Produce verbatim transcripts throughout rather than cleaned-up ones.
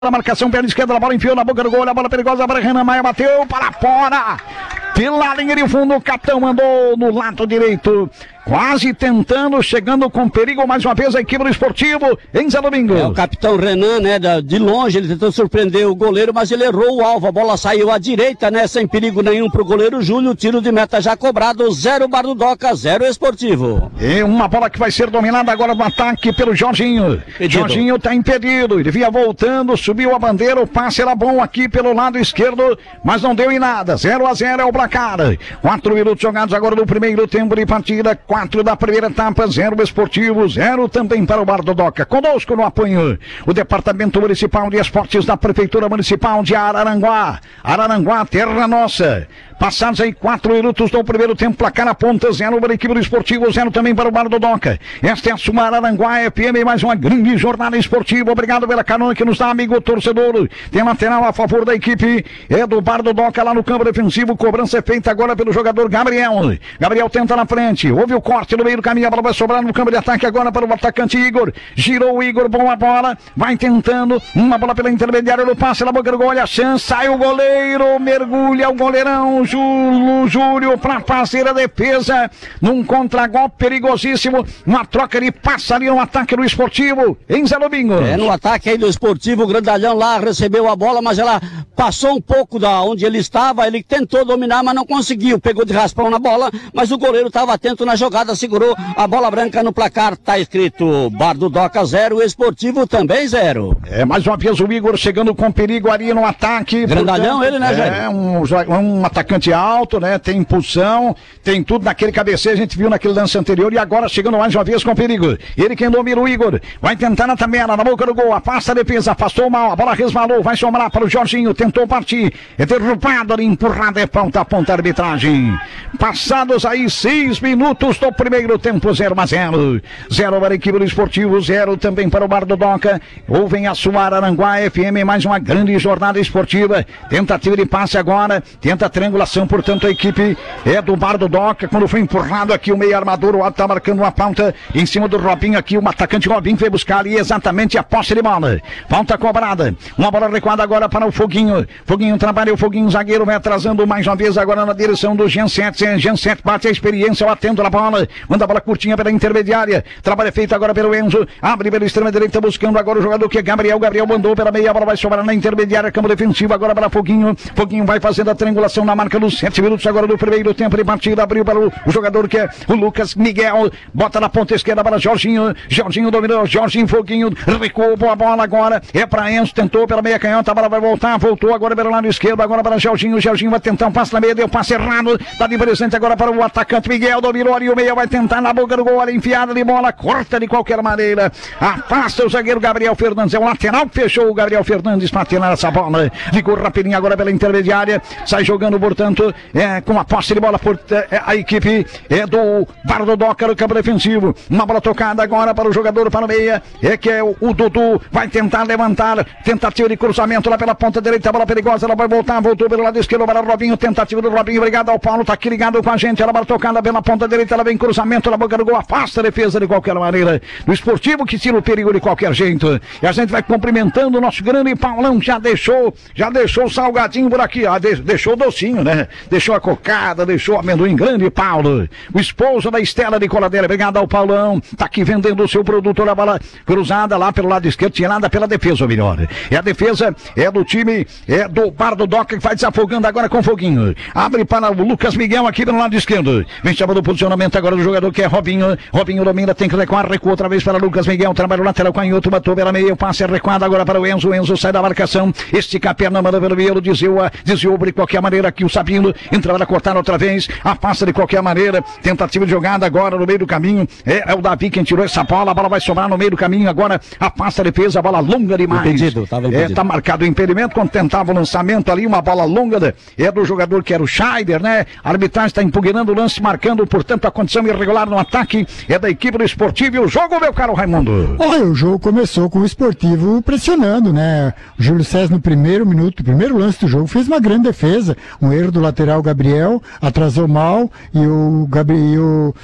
A marcação pela esquerda, a bola enfiou na boca do gol, a bola perigosa para Renan Maia, bateu para fora, pela linha de fundo, o capitão mandou no lado direito, quase tentando, chegando com perigo, mais uma vez a equipe do Esportivo, em Zé Domingo. É o capitão Renan, né, de longe, ele tentou surpreender o goleiro, mas ele errou o alvo, a bola saiu à direita, né, sem perigo nenhum pro goleiro Júlio, tiro de meta já cobrado, zero Bar do Doca, zero Esportivo. E uma bola que vai ser dominada agora no ataque pelo Jorginho. Pedido. Jorginho tá impedido, ele vinha voltando, subiu a bandeira, o passe era bom aqui pelo lado esquerdo, mas não deu em nada, zero a zero é o placar. Quatro minutos jogados agora no primeiro tempo de partida, quatro da primeira etapa, zero Esportivo, zero também para o Bar do Doca. Conosco no apoio, o Departamento Municipal de Esportes da Prefeitura Municipal de Araranguá. Araranguá, terra nossa. Passados aí quatro minutos do primeiro tempo, placar a ponta, zero para a equipe do Esportivo, zero também para o Bar do Doca. Esta é a sua Araranguá F M, mais uma grande jornada esportiva. Obrigado pela carona que nos dá, amigo torcedor. Tem lateral a favor da equipe, é do Bar do Doca lá no campo defensivo. Cobrança é feita agora pelo jogador Gabriel. Gabriel tenta na frente, houve o corte no meio do caminho, a bola vai sobrar no campo de ataque agora para o atacante Igor. Girou o Igor, boa bola, vai tentando, uma bola pela intermediária no passe, na boca do gol, olha a chance, sai o goleiro, mergulha o goleirão, Júlio, Júlio para fazer a defesa, num contragolpe perigosíssimo, uma troca de passe ali no ataque do Esportivo, em Zé Domingo. É, no ataque aí do Esportivo, o Grandalhão lá recebeu a bola, mas ela passou um pouco da onde ele estava, ele tentou dominar, mas não conseguiu, pegou de raspão na bola, mas o goleiro estava atento na jogada, segurou a bola branca no placar, tá escrito Bar do Doca zero, Esportivo também zero. É, mais uma vez o Igor chegando com perigo ali no ataque. Grandalhão portanto, ele, né, Jair? É, um, um atacante alto, né, tem impulsão, tem tudo naquele cabeceio, a gente viu naquele lance anterior, e agora chegando mais uma vez com perigo. Ele quem domina o Igor, vai tentar na tabela, na boca do gol, afasta a defesa, afastou mal, a bola resvalou, vai sobrar para o Jorginho, tentou partir, é derrubado ali, empurrado, é falta, aponta a arbitragem. Passados aí seis minutos do primeiro tempo, zero a zero. Zero para a equipe do Esportivo, zero também para o Bar do Doca. Ouvem a sua Araranguá F M, mais uma grande jornada esportiva. Tentativa de passe agora, tenta a triangulação, portanto a equipe é do Bar do Doca. Quando foi empurrado aqui o meio armador, o Alto está marcando uma falta em cima do Robinho aqui, o atacante Robinho foi buscar ali exatamente a posse de bola. Falta cobrada, uma bola recuada agora para o Foguinho. Foguinho trabalha, o Foguinho zagueiro vai atrasando mais uma vez agora na direção do Jean Sete. Jean Sete bate a experiência, atento na bola, manda a bola curtinha pela intermediária, trabalho feito agora pelo Enzo, abre pela extrema direita buscando agora o jogador que é Gabriel, Gabriel mandou pela meia, a bola vai sobrar na intermediária, campo defensivo agora para Foguinho, Foguinho vai fazendo a triangulação na marca dos sete minutos agora do primeiro tempo de partida, abriu para o, o jogador que é o Lucas Miguel, bota na ponta esquerda para Jorginho, Jorginho dominou, Jorginho, Foguinho, recuou, boa bola agora, é para Enzo, tentou pela meia canhota, a bola vai voltar, voltou agora pelo lado esquerdo, agora para Jorginho, Jorginho vai tentar um passe na meia, deu passe errado, tá de presente agora para o atacante Miguel, dominou ali o meia, vai tentar na boca do gol, ali enfiada de bola, corta de qualquer maneira, afasta o zagueiro Gabriel Fernandes, é o lateral que fechou o Gabriel Fernandes para tirar essa bola, ficou rapidinho agora pela intermediária, sai jogando, portanto, é, com a posse de bola, por, é, a equipe é do Bar do Doca no campo defensivo, uma bola tocada agora para o jogador para o meia, é que é o, o Dudu, vai tentar levantar, tentativa de cruzamento lá pela ponta direita, a bola perigosa, ela vai voltar, voltou pelo lado esquerdo para o Robinho, tentativa do Robinho, obrigado ao Paulo, tá aqui ligado com a gente, ela vai tocada pela ponta direita, ela vem cruzamento na boca do gol, afasta a defesa de qualquer maneira, do Esportivo que tira o perigo de qualquer jeito, e a gente vai cumprimentando o nosso grande Paulão, já deixou, já deixou o salgadinho por aqui, ah, de, deixou o docinho, né, deixou a cocada, deixou o amendoim, grande Paulo, o esposo da Estela de Coladeira, obrigado ao Paulão, tá aqui vendendo o seu produto, olha a bola cruzada lá pelo lado esquerdo, tirada pela defesa, ou melhor, é a defesa, é do time, é do Bar do Doca que vai desafogando agora com Foguinho, abre para o Lucas Miguel aqui pelo lado esquerdo, vem chamando o posicionamento agora do jogador que é Robinho, Robinho domina, tem que recuar, recua outra vez para Lucas Miguel, trabalha o lateral canhoto, bateu pela meia, o passe é recuado agora para o Enzo, o Enzo sai da marcação, estica a perna, manda pelo meio, desviou, desviou de qualquer maneira aqui o Sabino, entra para cortar outra vez, afasta de qualquer maneira, tentativa de jogada agora no meio do caminho, é, é o Davi quem tirou essa bola, a bola vai sobrar no meio do caminho agora, afasta a defesa, a bola longa demais, impedido, tava impedido. É, tá marcado o impedimento, quando tentava o lançamento ali, uma bola longa, é do jogador que era o Scheider, né, a arbitragem está impugnando o lance, marcando, portanto, a condição irregular no ataque, é da equipe do Esportivo, e o jogo, meu caro Raimundo? Olha, o jogo começou com o Esportivo pressionando, né, o Júlio César no primeiro minuto, primeiro lance do jogo, fez uma grande defesa, um erro do lateral Gabriel, atrasou mal, e o Gabriel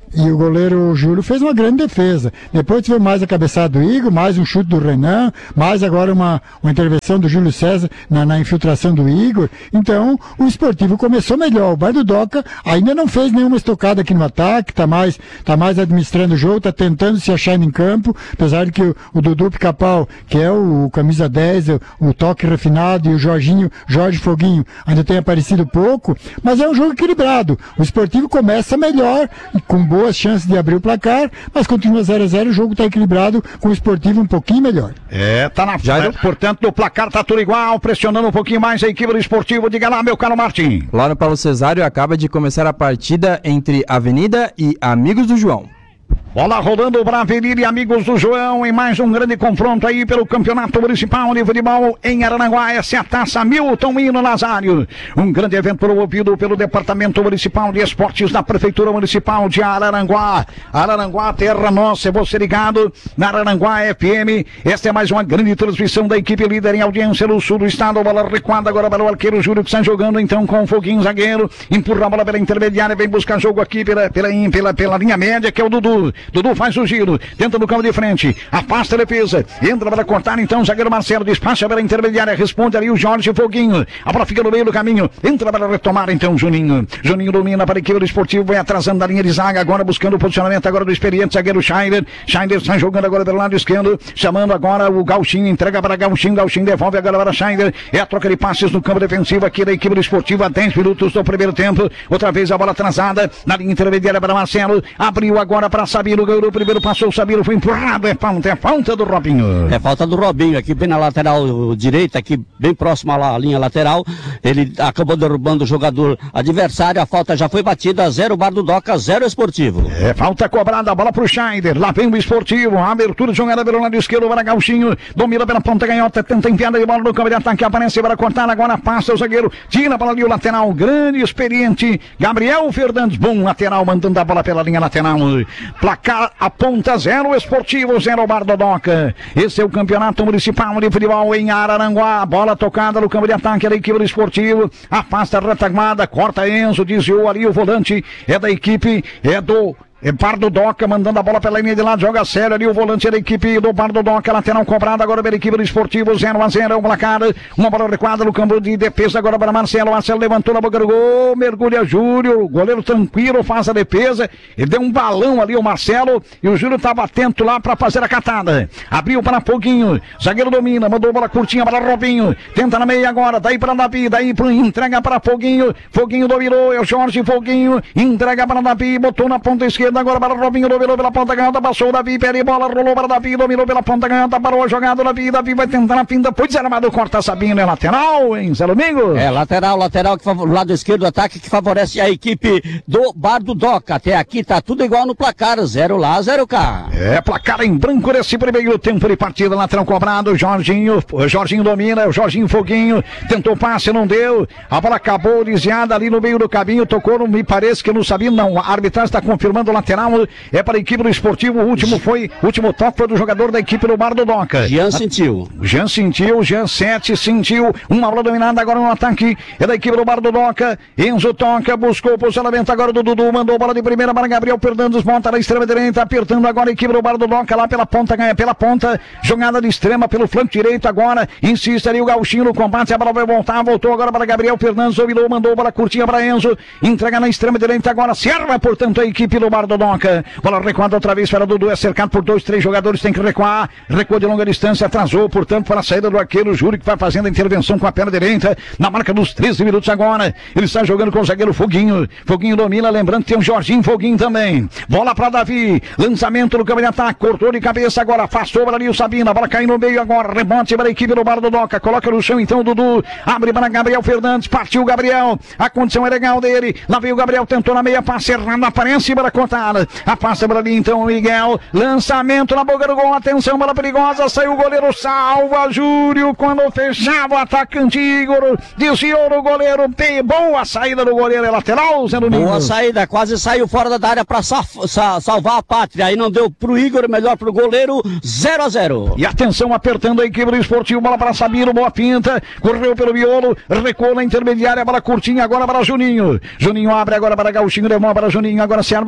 E o goleiro Júlio fez uma grande defesa. Depois tivemos mais a cabeçada do Igor, mais um chute do Renan, mais agora uma, uma intervenção do Júlio César na, na infiltração do Igor. Então, o Esportivo começou melhor. O Bar do Doca ainda não fez nenhuma estocada aqui no ataque, tá mais, tá mais administrando o jogo, tá tentando se achar em campo, apesar de que o, o Dudu Pica-Pau, que é o, o camisa dez, o, o toque refinado, e o Jorginho, Jorge Foguinho, ainda tem aparecido pouco, mas é um jogo equilibrado. O Esportivo começa melhor, com boas chances de abrir o placar, mas continua zero a zero, o jogo está equilibrado, com o Esportivo um pouquinho melhor. É, tá na frente, portanto, no placar tá tudo igual, pressionando um pouquinho mais a equipe do Esportivo. Diga lá, meu caro Martim. Lá no Paulo Cesário acaba de começar a partida entre Avenida e Amigos do João. Bola rolando para Avenida e Amigos do João em mais um grande confronto aí pelo Campeonato Municipal de Futebol em Araranguá. Essa é a Taça Milton Hino Nazário. Um grande evento promovido pelo Departamento Municipal de Esportes da Prefeitura Municipal de Araranguá. Araranguá, terra nossa, é você ligado na Araranguá F M. Esta é mais uma grande transmissão da equipe líder em audiência no sul do estado. Bola recuada agora para o arqueiro Júlio, que está jogando então com o Foguinho, zagueiro. Empurra a bola pela intermediária, vem buscar jogo aqui pela, pela, pela, pela linha média, que é o Dudu. Dudu faz o giro, tenta no campo de frente, afasta a defesa, entra para cortar então o zagueiro Marcelo, despacha pela intermediária, responde ali o Jorge Foguinho, a bola fica no meio do caminho, entra para retomar então o Juninho, Juninho domina para a equipe do Esportivo, vai atrasando da linha de zaga, agora buscando o posicionamento agora do experiente zagueiro Scheider, Scheider está jogando agora pelo lado esquerdo, chamando agora o Gauchinho, entrega para Gauchinho, Gauchinho devolve agora para Scheider, é a troca de passes no campo defensivo aqui da equipe do Esportivo, a dez minutos do primeiro tempo, outra vez a bola atrasada, na linha intermediária para Marcelo, abriu agora para Sabino, ganhou o primeiro, passou o Sabino, foi empurrado, é falta, é falta do Robinho. É falta do Robinho, aqui bem na lateral direita, aqui bem próximo à linha lateral, ele acabou derrubando o jogador adversário, a falta já foi batida, zero Bar do Doca, zero Esportivo. É falta cobrada, a bola pro Scheider, lá vem o Esportivo, a abertura de jogada pelo lado esquerdo para Gauchinho, domina pela ponta canhota, tenta enfiada de bola no campo de ataque, aparece para cortar, agora passa o zagueiro, tira para ali o lateral, grande experiente, Gabriel Fernandes, bom lateral, mandando a bola pela linha lateral, placar aponta zero Esportivo, zero Bar do Doca. Esse é o Campeonato Municipal de Futebol em Araranguá. Bola tocada no campo de ataque da equipe do Esportivo. Afasta a retaguarda, corta Enzo, desviou ali o volante. É da equipe, é do... É Bar do Doca, mandando a bola pela linha de lado, joga sério ali o volante da equipe do Bar do Doca, lateral cobrado agora pela equipe do Esportivo, zero a zero, é o placar, uma bola recuada no campo de defesa agora para Marcelo, Marcelo levantou na boca do gol, mergulha Júlio, o goleiro tranquilo, faz a defesa, ele deu um balão ali o Marcelo, e o Júlio estava atento lá para fazer a catada, abriu para Foguinho, zagueiro domina, mandou bola curtinha para Robinho, tenta na meia agora, daí para Davi, daí pro, entrega para Foguinho, Foguinho dominou, é o Jorge Foguinho, entrega para Davi, botou na ponta esquerda, agora para o Robinho, dominou pela ponta canhota, passou o Davi, pera e bola, rolou para Davi, dominou pela ponta canhota, parou a jogada, Davi, Davi vai tentar na finta, foi desarmado, corta Sabino, é lateral, hein, Zé Domingo? É, lateral, lateral, que favor, lado esquerdo, ataque que favorece a equipe do Bar do Doca, até aqui tá tudo igual no placar, zero lá, zero cá. É, placar em branco nesse primeiro tempo de partida, lateral cobrado, Jorginho, o Jorginho domina, o Jorginho Foguinho, tentou passe, não deu, a bola acabou desviada ali no meio do caminho, tocou, não me parece que não sabia, não, a arbitragem está confirmando o lateral, é para a equipe do Esportivo, o último foi, o último toque foi do jogador da equipe do Bar do Doca. Jean sentiu. Jean sentiu, Jean sete sentiu, uma bola dominada agora no ataque, é da equipe do Bar do Doca, Enzo toca, buscou o posicionamento agora do Dudu, mandou bola de primeira para Gabriel Fernandes, volta na extrema direita, apertando agora a equipe do Bar do Doca, lá pela ponta, ganha pela ponta, jogada de extrema pelo flanco direito agora, insiste ali o Gauchinho no combate, a bola vai voltar, voltou agora para Gabriel Fernandes, dominou, mandou bola curtinha para Enzo, entrega na extrema direita agora, serva portanto a equipe do Bar do Doca. Bola recuada outra vez para o Dudu, é cercado por dois, três jogadores, tem que recuar, recuou de longa distância, atrasou, portanto, para a saída do arqueiro Júlio, que vai fazendo a intervenção com a perna direita, na marca dos treze minutos agora, ele está jogando com o zagueiro Foguinho, Foguinho domina, lembrando que tem o Jorginho Foguinho também, bola para Davi, lançamento no campo de ataque, cortou de cabeça agora, afastou para ali o Sabino, a bola cai no meio agora, rebote para a equipe do Bar do Doca, coloca no chão então o Dudu, abre para Gabriel Fernandes, partiu o Gabriel, a condição é legal dele, lá veio o Gabriel, tentou na meia, passe errado, aparece para cortar, afasta para ali então o Miguel, lançamento na boca do gol, atenção, bola perigosa, saiu o goleiro, salva Júlio, quando fechava o atacante Igor, desviou o goleiro, boa saída do goleiro, é lateral, Zé Domingo. Boa saída, quase saiu fora da área para sa sa salvar a pátria, aí não deu pro Igor, melhor pro goleiro, zero a zero. E atenção, apertando a equipe do Esportivo, bola para Sabino, boa pinta, correu pelo miolo, recuou na intermediária, bola curtinha agora para Juninho, Juninho abre agora para Gauchinho, levou para Juninho, agora se arma bem a equipe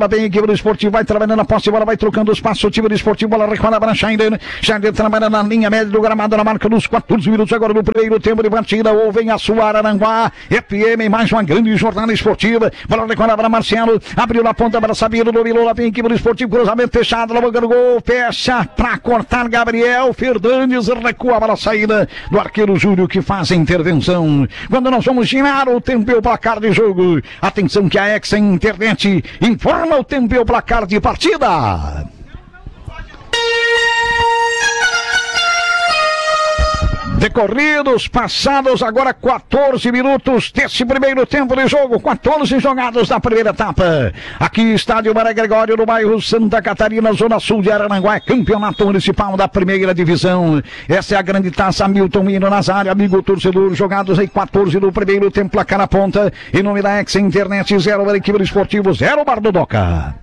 equipe do esportivo vai trabalhando na posse de bola, vai trocando os passos, o time do esportivo, bola recuada para Schneider, Schneider trabalha na linha média do gramado, na marca dos quatorze minutos agora do primeiro tempo de partida, ou vem a sua Araranguá, F M, mais uma grande jornada esportiva, bola recuada para Marcelo, abriu na ponta para Sabino, dominou lá, vem a equipe do esportivo, cruzamento fechado, na boca do gol, fecha para cortar Gabriel Fernandes, recua para a saída do arqueiro Júlio, que faz a intervenção. Quando nós vamos girar o tempo e o placar de jogo, atenção que a Exa Internet informa o tempo e o placar de partida. Decorridos, passados agora quatorze minutos desse primeiro tempo de jogo, quatorze jogados da primeira etapa. Aqui, estádio Maria Gregório, no bairro Santa Catarina, zona sul de Araranguá, campeonato municipal da primeira divisão. Essa é a grande taça Milton Hino Nazário, amigo torcedor, jogados em quatorze do primeiro tempo, placar na ponta, em nome da Exa Internet, zero da equipe do esportivo, zero Bar do Doca.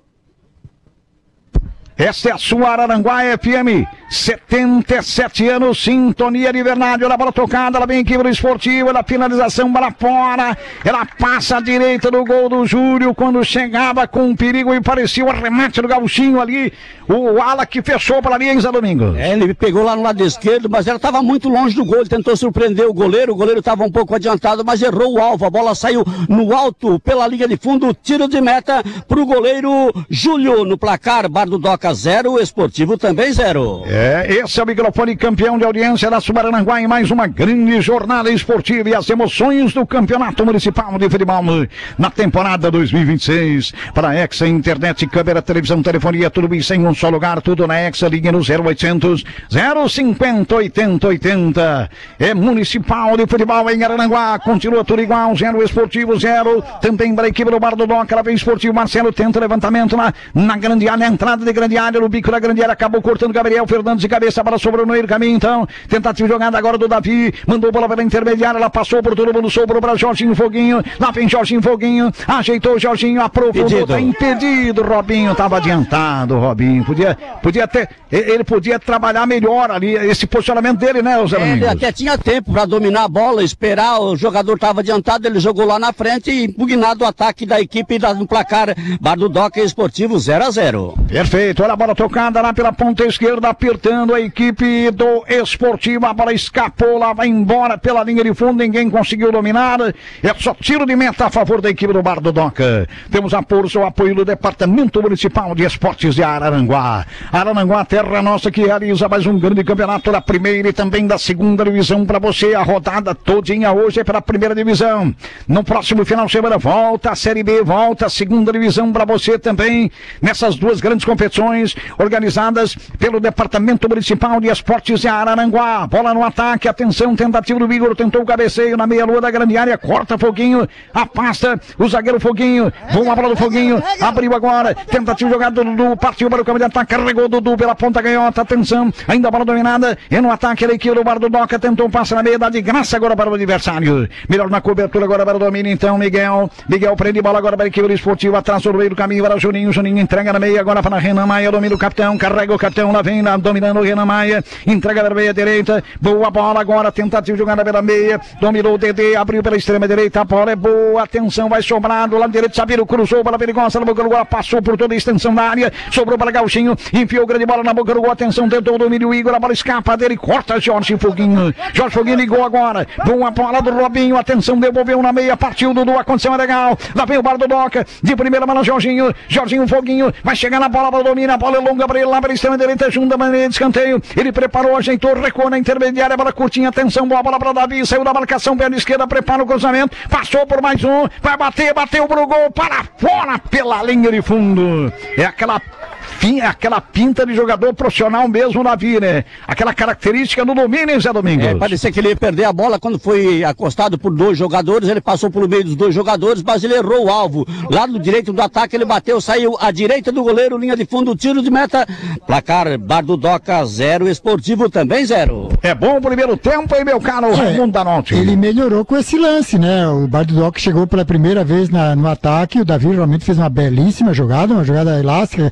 Essa é a sua Araranguá F M, setenta e sete anos, sintonia de verdade, olha a bola tocada, ela vem aqui para o esportivo, ela finalização para fora, ela passa à direita do gol do Júlio, quando chegava com um perigo e parecia o arremate do Gauchinho ali, o ala que fechou para ali, hein, Zé Domingos? É, ele pegou lá no lado esquerdo, mas ela estava muito longe do gol, ele tentou surpreender o goleiro, o goleiro estava um pouco adiantado, mas errou o alvo, a bola saiu no alto, pela linha de fundo, tiro de meta para o goleiro Júlio, no placar, Bar do Doca zero, Esportivo também zero. É, esse é o microfone campeão de audiência da Subaranguá em mais uma grande jornada esportiva e as emoções do Campeonato Municipal de Futebol na temporada dois mil e vinte e seis. Para a Exa Internet, câmera, televisão, telefonia, tudo isso em um só lugar, tudo na Exa, liga no zero oitocentos, zero cinquenta, oitenta, oitenta. É Municipal de Futebol em Araranguá, continua tudo igual, zero Esportivo, zero. Também para a equipe do Bar do Doca, ela vem Esportivo, Marcelo tenta levantamento na, na grande área, na entrada de grande área, no bico da grande área, acabou cortando Gabriel Fernandes de cabeça, a bola sobrou no meio do caminho, então, tentativa de jogada agora do Davi, mandou bola pela intermediária, ela passou por todo mundo, sobrou para Jorginho Foguinho, lá vem Jorginho Foguinho, ajeitou o Jorginho, aprofundou, tá impedido, Robinho, tava adiantado, Robinho, podia, podia ter, ele podia trabalhar melhor ali, esse posicionamento dele, né, Zé Domingos? Ele até tinha tempo para dominar a bola, esperar, o jogador estava adiantado, ele jogou lá na frente e impugnado o ataque da equipe da, no placar, Bar do Doca Esportivo zero a zero. Perfeito, olha a bola tocada lá pela ponta esquerda, apertando a equipe do Esportivo, a bola escapou lá, vai embora pela linha de fundo, ninguém conseguiu dominar, é só tiro de meta a favor da equipe do Bar do Doca. Temos a força, o apoio do Departamento Municipal de Esportes de Araranguá. Araranguá, terra nossa, que realiza mais um grande campeonato da primeira e também da segunda divisão para você, a rodada todinha hoje é para a primeira divisão. No próximo final de semana volta a Série B, volta a segunda divisão para você também, nessas duas grandes competições organizadas pelo Departamento Municipal de Esportes de Araranguá. Bola no ataque, atenção, tentativa do Igor, tentou o cabeceio na meia-lua da grande área, corta Foguinho, afasta o zagueiro Foguinho, boa bola do Foguinho, abriu agora, tentativa de jogada do Dudu, partiu para o campo de ataque, carregou o Dudu pela ponta canhota, atenção, ainda a bola dominada, e no ataque a equipe do Bar do Doca, tentou um passe na meia, dá de graça agora para o adversário, melhor na cobertura agora para o domínio, então Miguel, Miguel prende bola agora para a equipe do Esportivo, atrás do meio do caminho para o Juninho, Juninho entrega na meia agora para Renan Maia, domina o capitão, carrega o capitão, lá vem lá, dominando o Renan Maia, entrega na meia direita, boa bola agora, tentativa de jogada pela meia, dominou o Dedê, abriu pela extrema direita, a bola é boa, atenção, vai sobrar do lado direito, Sabino cruzou, bola perigosa na boca do gol, passou por toda a extensão da área, sobrou para Gauchinho, enfiou grande bola na boca do gol, atenção, tentou o domínio o Igor, a bola escapa dele, corta Jorge Foguinho, Jorge Foguinho ligou agora, boa bola do Robinho, atenção, devolveu na meia, partiu Dudu, a condição é legal, lá vem o Bar do Doca, de primeira mão Jorginho, Jorginho Foguinho, vai chegar na bola, para domina, a bola é longa para ele, lá para a extrema direita, junta, maneira de escanteio, ele preparou, ajeitou, recuou na intermediária, bola curtinha, atenção, boa bola para Davi, saiu da marcação, perna esquerda, prepara o cruzamento, passou por mais um, vai bater, bateu pro gol, para fora, pela linha de fundo, é aquela aquela pinta de jogador profissional mesmo, Davi, né? Aquela característica no domínio, Zé Domingos. É, parecia que ele ia perder a bola quando foi acostado por dois jogadores, ele passou pelo meio dos dois jogadores, mas ele errou o alvo. Lado direito do ataque, ele bateu, saiu à direita do goleiro, linha de fundo, tiro de meta, placar Bar do Doca zero, Esportivo também zero. É bom o primeiro tempo, hein, meu caro é, Raimundo Danotti? Ele melhorou com esse lance, né? O Bar do Doca chegou pela primeira vez na, no ataque, o Davi realmente fez uma belíssima jogada, uma jogada elástica, clássica,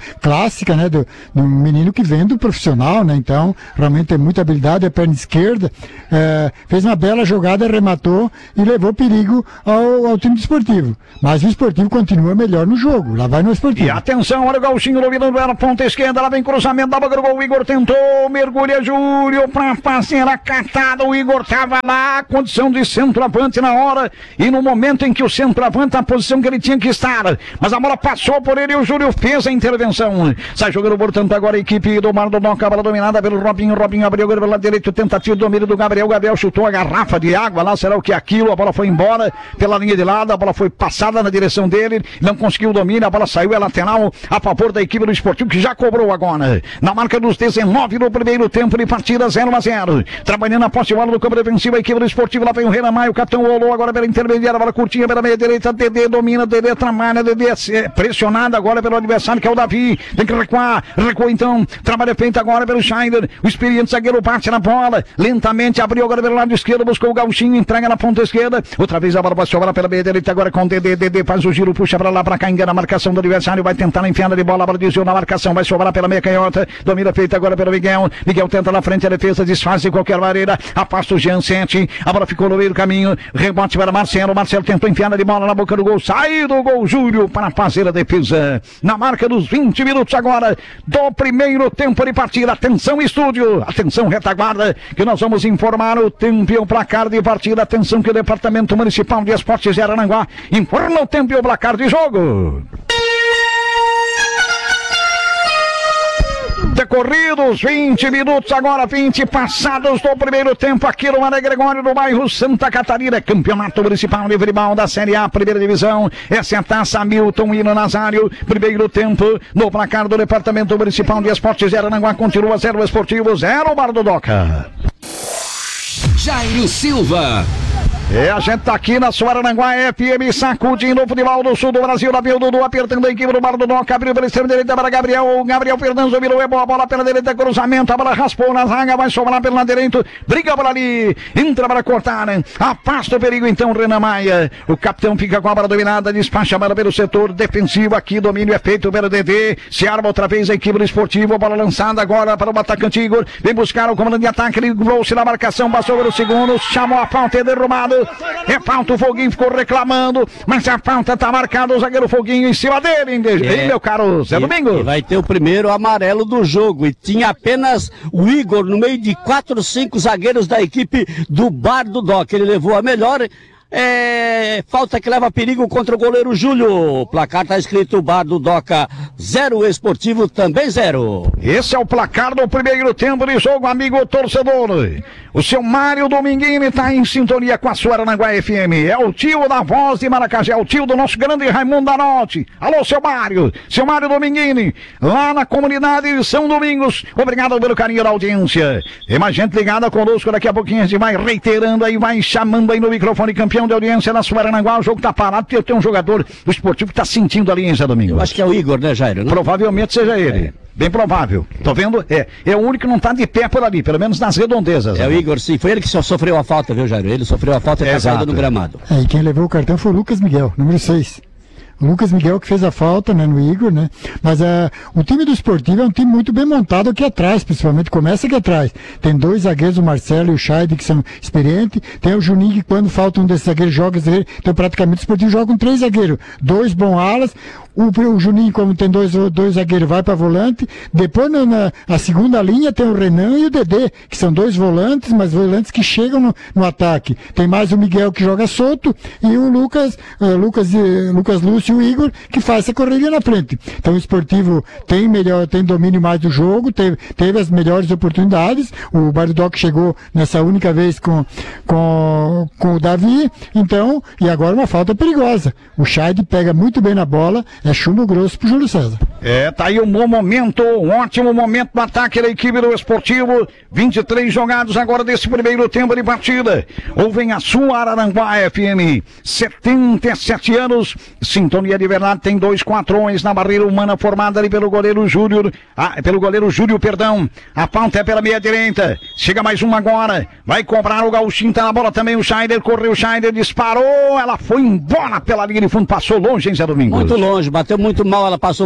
clássica, né, do, do menino que vem do profissional, né, então realmente tem muita habilidade, a perna esquerda, é, fez uma bela jogada, arrematou e levou perigo ao, ao time do Esportivo, mas o Esportivo continua melhor no jogo, lá vai no Esportivo. E atenção, olha o Gauchinho dominando ela, ponta esquerda, lá vem cruzamento da boca do gol, o Igor tentou, mergulha Júlio pra fazer a catada, o Igor tava lá, condição de centroavante na hora, e no momento em que o centroavante, a posição que ele tinha que estar, mas a bola passou por ele e o Júlio fez a intervenção, sai jogando, portanto, agora a equipe do Bardo Doca, a bola dominada pelo Robinho, Robinho abriu pelo lado direito, tentativa de domínio do Gabriel, Gabriel chutou a garrafa de água lá, será o que é aquilo, a bola foi embora pela linha de lado, a bola foi passada na direção dele, não conseguiu o domínio, a bola saiu, é lateral a favor da equipe do Esportivo, que já cobrou agora, na marca dos dezenove do primeiro tempo de partida, zero a zero, trabalhando a posse de bola do campo defensivo, a equipe do Esportivo, lá vem o Renan Maia, o capitão rolou agora pela intermediária, a bola curtinha pela meia direita, Dedê domina, Dedê trabalha, Dedê é pressionado agora pelo adversário, que é o Davi, tem que recuar, recua então, trabalha feito agora pelo Schneider, o experiente zagueiro bate na bola, lentamente abriu agora pelo lado esquerdo, buscou o Gauchinho, entrega na ponta esquerda, outra vez a bola vai sobrar pela meia direita, agora com o Dedê, Dedê faz o giro, puxa pra lá, pra cá, engana a marcação do adversário, vai tentar na enfiada de bola, a bola desviou na marcação, vai sobrar pela meia canhota, domina feita agora pelo Miguel, Miguel tenta na frente a defesa, desfaz de qualquer maneira, afasta o Jean Sete, a bola ficou no meio do caminho, rebote para Marcelo, Marcelo tentou enfiada de bola na boca do gol, sai do gol Júlio para fazer a defesa, na marca dos vinte minutos agora, do primeiro tempo de partida, atenção estúdio, atenção retaguarda, que nós vamos informar o tempo e o placar de partida, atenção que o Departamento Municipal de Esportes de Araranguá informa o tempo e o placar de jogo. Decorridos vinte minutos, agora vinte passados do primeiro tempo aqui no Mané Gregório, no bairro Santa Catarina, Campeonato Municipal de Voleibol da Série A, primeira divisão, essa é a taça Milton Hino Nazário, primeiro tempo, no placar do Departamento Municipal de Esportes de Araranguá, continua zero Esportivo, zero Bardo Doca. Jairo Silva. É, a gente tá aqui na Suarananguá F M, sacudindo o futebol do sul do Brasil, Davi Dudu apertando a equipe do Bardo Doca, abriu pela extrema direita para Gabriel, Gabriel Fernandes virou, é boa bola pela direita, cruzamento, a bola raspou na zaga, vai sobrar pelo lado direito, briga por ali, entra para cortar, afasta o perigo então Renan Maia, o capitão fica com a bola dominada, despacha a bola pelo setor defensivo, aqui domínio é feito pelo Dedê, se arma outra vez a equipe do Esportivo, bola lançada agora para o atacante Igor, vem buscar o comando de ataque, ele livrou-se na marcação, passou pelo segundo, chamou a falta, é derrubado. É falta, o Foguinho ficou reclamando, mas a falta tá marcada, o zagueiro Foguinho em cima dele, hein, é, meu caro Zé e, Domingo. E vai ter o primeiro amarelo do jogo, e tinha apenas o Igor no meio de quatro, cinco zagueiros da equipe do Bardo Doca, ele levou a melhor. É, falta que leva perigo contra o goleiro Júlio. O placar tá escrito Bardo Doca zero, Esportivo também zero. Esse é o placar do primeiro tempo de jogo, amigo torcedor. O seu Mário Dominguini tá em sintonia com a Suarananguá F M. É o tio da voz de Maracajá, é o tio do nosso grande Raimundo Danotti. Alô, seu Mário, seu Mário Dominguini, lá na comunidade de São Domingos. Obrigado pelo carinho da audiência. Tem mais gente ligada conosco, daqui a pouquinho a gente vai reiterando aí, vai chamando aí no microfone, campeão de audiência na Suarananguá, o jogo tá parado, porque tem um jogador do Esportivo que tá sentindo ali, hein, Zé Domingo? Eu acho que é o Igor, né, Jairo? Não? Provavelmente seja ele. É. Bem provável. Tô vendo? É. É o único que não tá de pé por ali, pelo menos nas redondezas. É né? o Igor, sim. Foi ele que só sofreu a falta, viu, Jairo? Ele sofreu a falta e tá saído no gramado. É, e quem levou o cartão foi o Lucas Miguel, número seis. O Lucas Miguel que fez a falta, né, no Igor, né? Mas uh, o time do Esportivo é um time muito bem montado aqui atrás, principalmente começa aqui atrás. Tem dois zagueiros, o Marcelo e o Scheide, que são experientes. Tem o Juninho, que quando falta um desses zagueiros, joga zagueiro. Então praticamente o Esportivo joga com três zagueiros. Dois bons alas. O, o Juninho, como tem dois, dois zagueiros, vai para volante. Depois, na, na a segunda linha, tem o Renan e o Dedê, que são dois volantes, mas volantes que chegam no, no ataque. Tem mais o Miguel, que joga solto, e o Lucas, uh, Lucas, uh, Lucas Lúcio e o Igor, que faz essa correria na frente. Então o Esportivo tem melhor, tem domínio mais do jogo, teve, teve as melhores oportunidades. O Bardo Doca chegou nessa única vez com, com, com o Davi, então, e agora uma falta perigosa. O Scheide pega muito bem na bola, é chumbo grosso pro Júlio César. É, tá aí um bom momento, um ótimo momento no ataque da equipe do Esportivo. vinte e três jogados agora desse primeiro tempo de partida. Ouvem a sua Araranguá F M, setenta e sete anos, sintonia de verdade, tem dois quatrões na barreira humana formada ali pelo goleiro Júlio, ah, pelo goleiro Júlio, perdão. A falta é pela meia direita, chega mais uma agora, vai cobrar o Gauchinho, tá na bola também o Schneider, correu o Schneider, disparou, ela foi embora pela linha de fundo, passou longe, hein, Zé Domingos? Muito longe, bateu muito mal, ela passou fora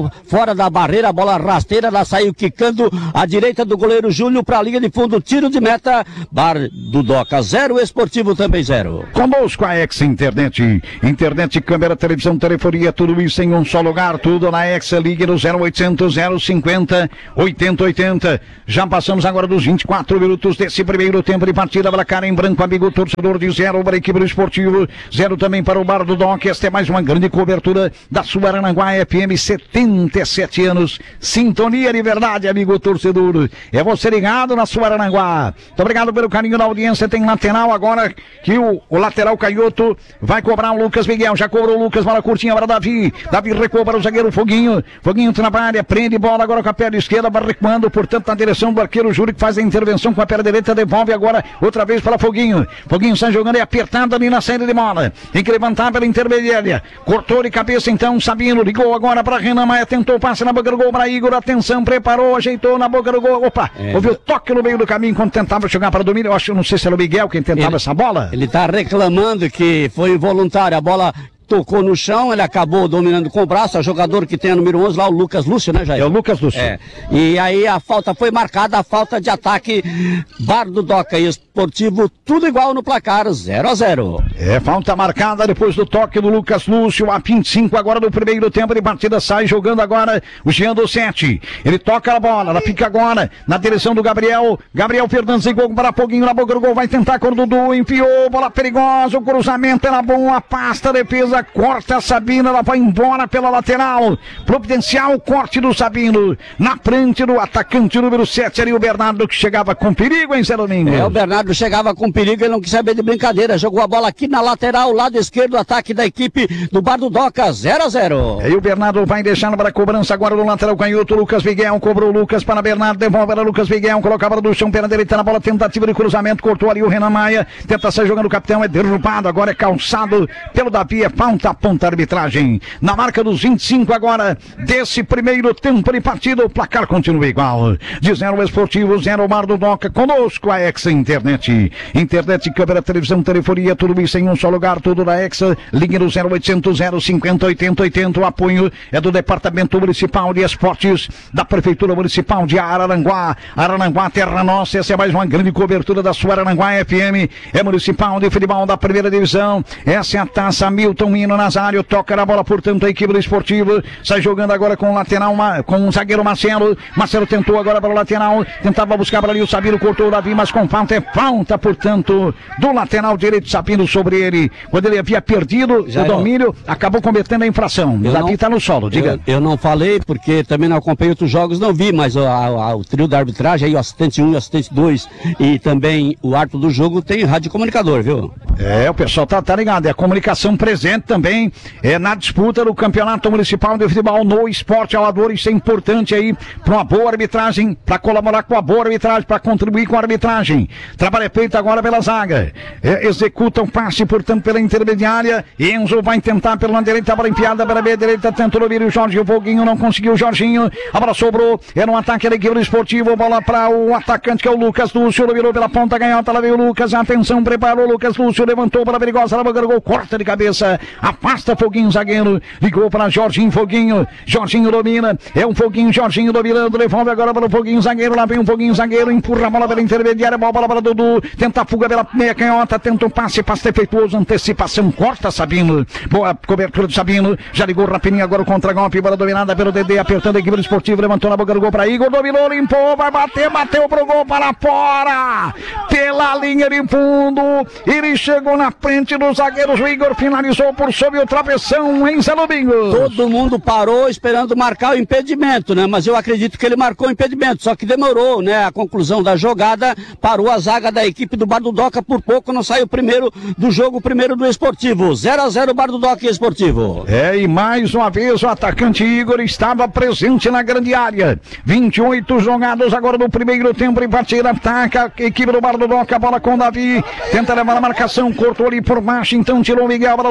fora da barreira, a bola rasteira, ela saiu quicando à direita do goleiro Júlio para a linha de fundo, tiro de meta, Bar do Doca zero, Esportivo também zero. Conosco a Exa Internet, internet, câmera, televisão, telefonia, tudo isso em um só lugar, tudo na Exa, ligue no zero oitocentos, zero cinquenta, oitenta oitenta. Já passamos agora dos vinte e quatro minutos desse primeiro tempo de partida, para cara em branco, amigo torcedor de zero para a equipe do Esportivo, zero também para o Bar do Doca. Esta é mais uma grande cobertura da sua Araranguá F M, setenta e sete anos, sintonia de verdade, amigo torcedor, é você ligado na sua Araranguá. Muito obrigado pelo carinho da audiência. Tem lateral agora, que o, o lateral canhoto vai cobrar o Lucas Miguel, já cobrou o Lucas, bola curtinha para Davi, Davi recua para o zagueiro Foguinho, Foguinho trabalha, prende bola agora com a perna esquerda, vai recuando, portanto na direção do arqueiro Júlio, que faz a intervenção com a perna direita, devolve agora outra vez para Foguinho, Foguinho sai jogando, é apertado ali na saída de bola, tem que levantar pela intermediária, cortou de cabeça então Sabino, ligou agora para Renan Maia, tentou passe na boca do gol para Igor, atenção, preparou, ajeitou na boca do gol, opa, é, houve o toque no meio do caminho quando tentava jogar para domínio, eu acho, não sei se era o Miguel quem tentava ele, essa bola. Ele tá reclamando que foi involuntário, a bola tocou no chão, ele acabou dominando com o braço, o jogador que tem a número onze lá, o Lucas Lúcio, né, Jair? É o Lucas Lúcio. É. E aí a falta foi marcada, a falta de ataque, Bar do Doca e Esportivo, tudo igual no placar, zero a zero. É, falta marcada depois do toque do Lucas Lúcio, a vinte e cinco agora do primeiro tempo de partida, sai jogando agora o Jean do sete, ele toca a bola, ela fica agora na direção do Gabriel, Gabriel Fernandes igual para Foguinho na boca do gol, vai tentar com o Dudu, enfiou, bola perigosa, o cruzamento era bom, a pasta, a defesa, corta a Sabino, ela vai embora pela lateral, providencial corte do Sabino, na frente do atacante número sete ali, o Bernardo, que chegava com perigo, hein, Zé Domingos? É, o Bernardo chegava com perigo, ele não quis saber de brincadeira, jogou a bola aqui na lateral, lado esquerdo, ataque da equipe do Bar do Doca, zero a zero. E o Bernardo vai deixando para a cobrança agora do lateral canhoto, Lucas Miguel, cobrou Lucas para Bernardo, devolve para Lucas Miguel, colocava do chão, perna direita na bola, tentativa de cruzamento, cortou ali o Renan Maia, tenta sair jogando o capitão, é derrubado, agora é calçado pelo Davi, é ponta a ponta, arbitragem, na marca dos vinte e cinco agora, desse primeiro tempo de partida, o placar continua igual, de zero Esportivo, zero Bar do Doca, conosco a Exa Internet, internet, câmera, televisão, telefonia, tudo isso em um só lugar, tudo da Exa, ligue no zero oitocentos, zero cinquenta, oitenta oitenta, o apoio é do Departamento Municipal de Esportes, da Prefeitura Municipal de Araranguá, Araranguá, terra nossa, essa é mais uma grande cobertura da sua Araranguá F M, é Municipal de Futebol da Primeira Divisão, essa é a taça Milton Hino Nazário, toca na bola, portanto, a equipe do Esportivo, sai jogando agora com o lateral, com o zagueiro Marcelo, Marcelo tentou agora para o lateral, tentava buscar para ali o Sabino, cortou o Davi, mas com falta, é falta, portanto, do lateral direito, Sabino sobre ele, quando ele havia perdido Já o domínio, eu... acabou cometendo a infração, o Davi está no solo, diga. Eu, eu não falei, porque também não acompanhei outros jogos, não vi, mas a, a, o trio da arbitragem, aí o assistente um e o assistente dois, e também o árbitro do jogo tem rádio comunicador, viu? É, o pessoal tá, tá ligado, é a comunicação presente também, é na disputa do Campeonato Municipal de Futebol no Esporte Alador, isso é importante aí para uma boa arbitragem, para colaborar com a boa arbitragem, para contribuir com a arbitragem. Trabalho é feito agora pela zaga, é, executa um passe, portanto, pela intermediária, Enzo vai tentar pela direita, a bola enfiada pela meia direita, tentou ouvir o Jorge, o Foguinho não conseguiu, o Jorginho, a bola sobrou, era um ataque da equipe do Esportivo, bola para o atacante que é o Lucas Lúcio, virou pela ponta ganhota, lá veio o Lucas, atenção, preparou o Lucas Lúcio, levantou para a perigosa, ela gol, corta de cabeça, afasta Foguinho, zagueiro, ligou para Jorginho, Foguinho, Jorginho domina, é um Foguinho, Jorginho dominando, devolve agora para o Foguinho, zagueiro, lá vem um Foguinho, zagueiro, empurra a bola pela intermediária, bola, bola para Dudu, tenta a fuga pela meia canhota, tenta um passe, passe defeituoso, antecipação, corta Sabino, boa cobertura do Sabino, já ligou rapidinho agora o contra-golpe, bola dominada pelo Dedê, apertando a equipe do Esportivo, levantou na boca do gol para Igor, dominou, limpou, vai bater, bateu pro gol para fora, pela linha de fundo, ele chegou na frente dos zagueiros, o Igor finalizou por sob o travessão, em Zé Domingos. Todo mundo parou esperando marcar o impedimento, né? Mas eu acredito que ele marcou o impedimento, só que demorou, né? A conclusão da jogada, parou a zaga da equipe do Bar do Doca, por pouco não saiu primeiro do jogo, primeiro do Esportivo, zero a zero Bar do Doca e Esportivo. É, e mais uma vez o atacante Igor estava presente na grande área, vinte e oito jogados agora no primeiro tempo em partida, ataca a equipe do Bar do Doca, a bola com o Davi, tenta levar a marcação, cortou ali por baixo, então tirou o Miguel, a bola sobrou no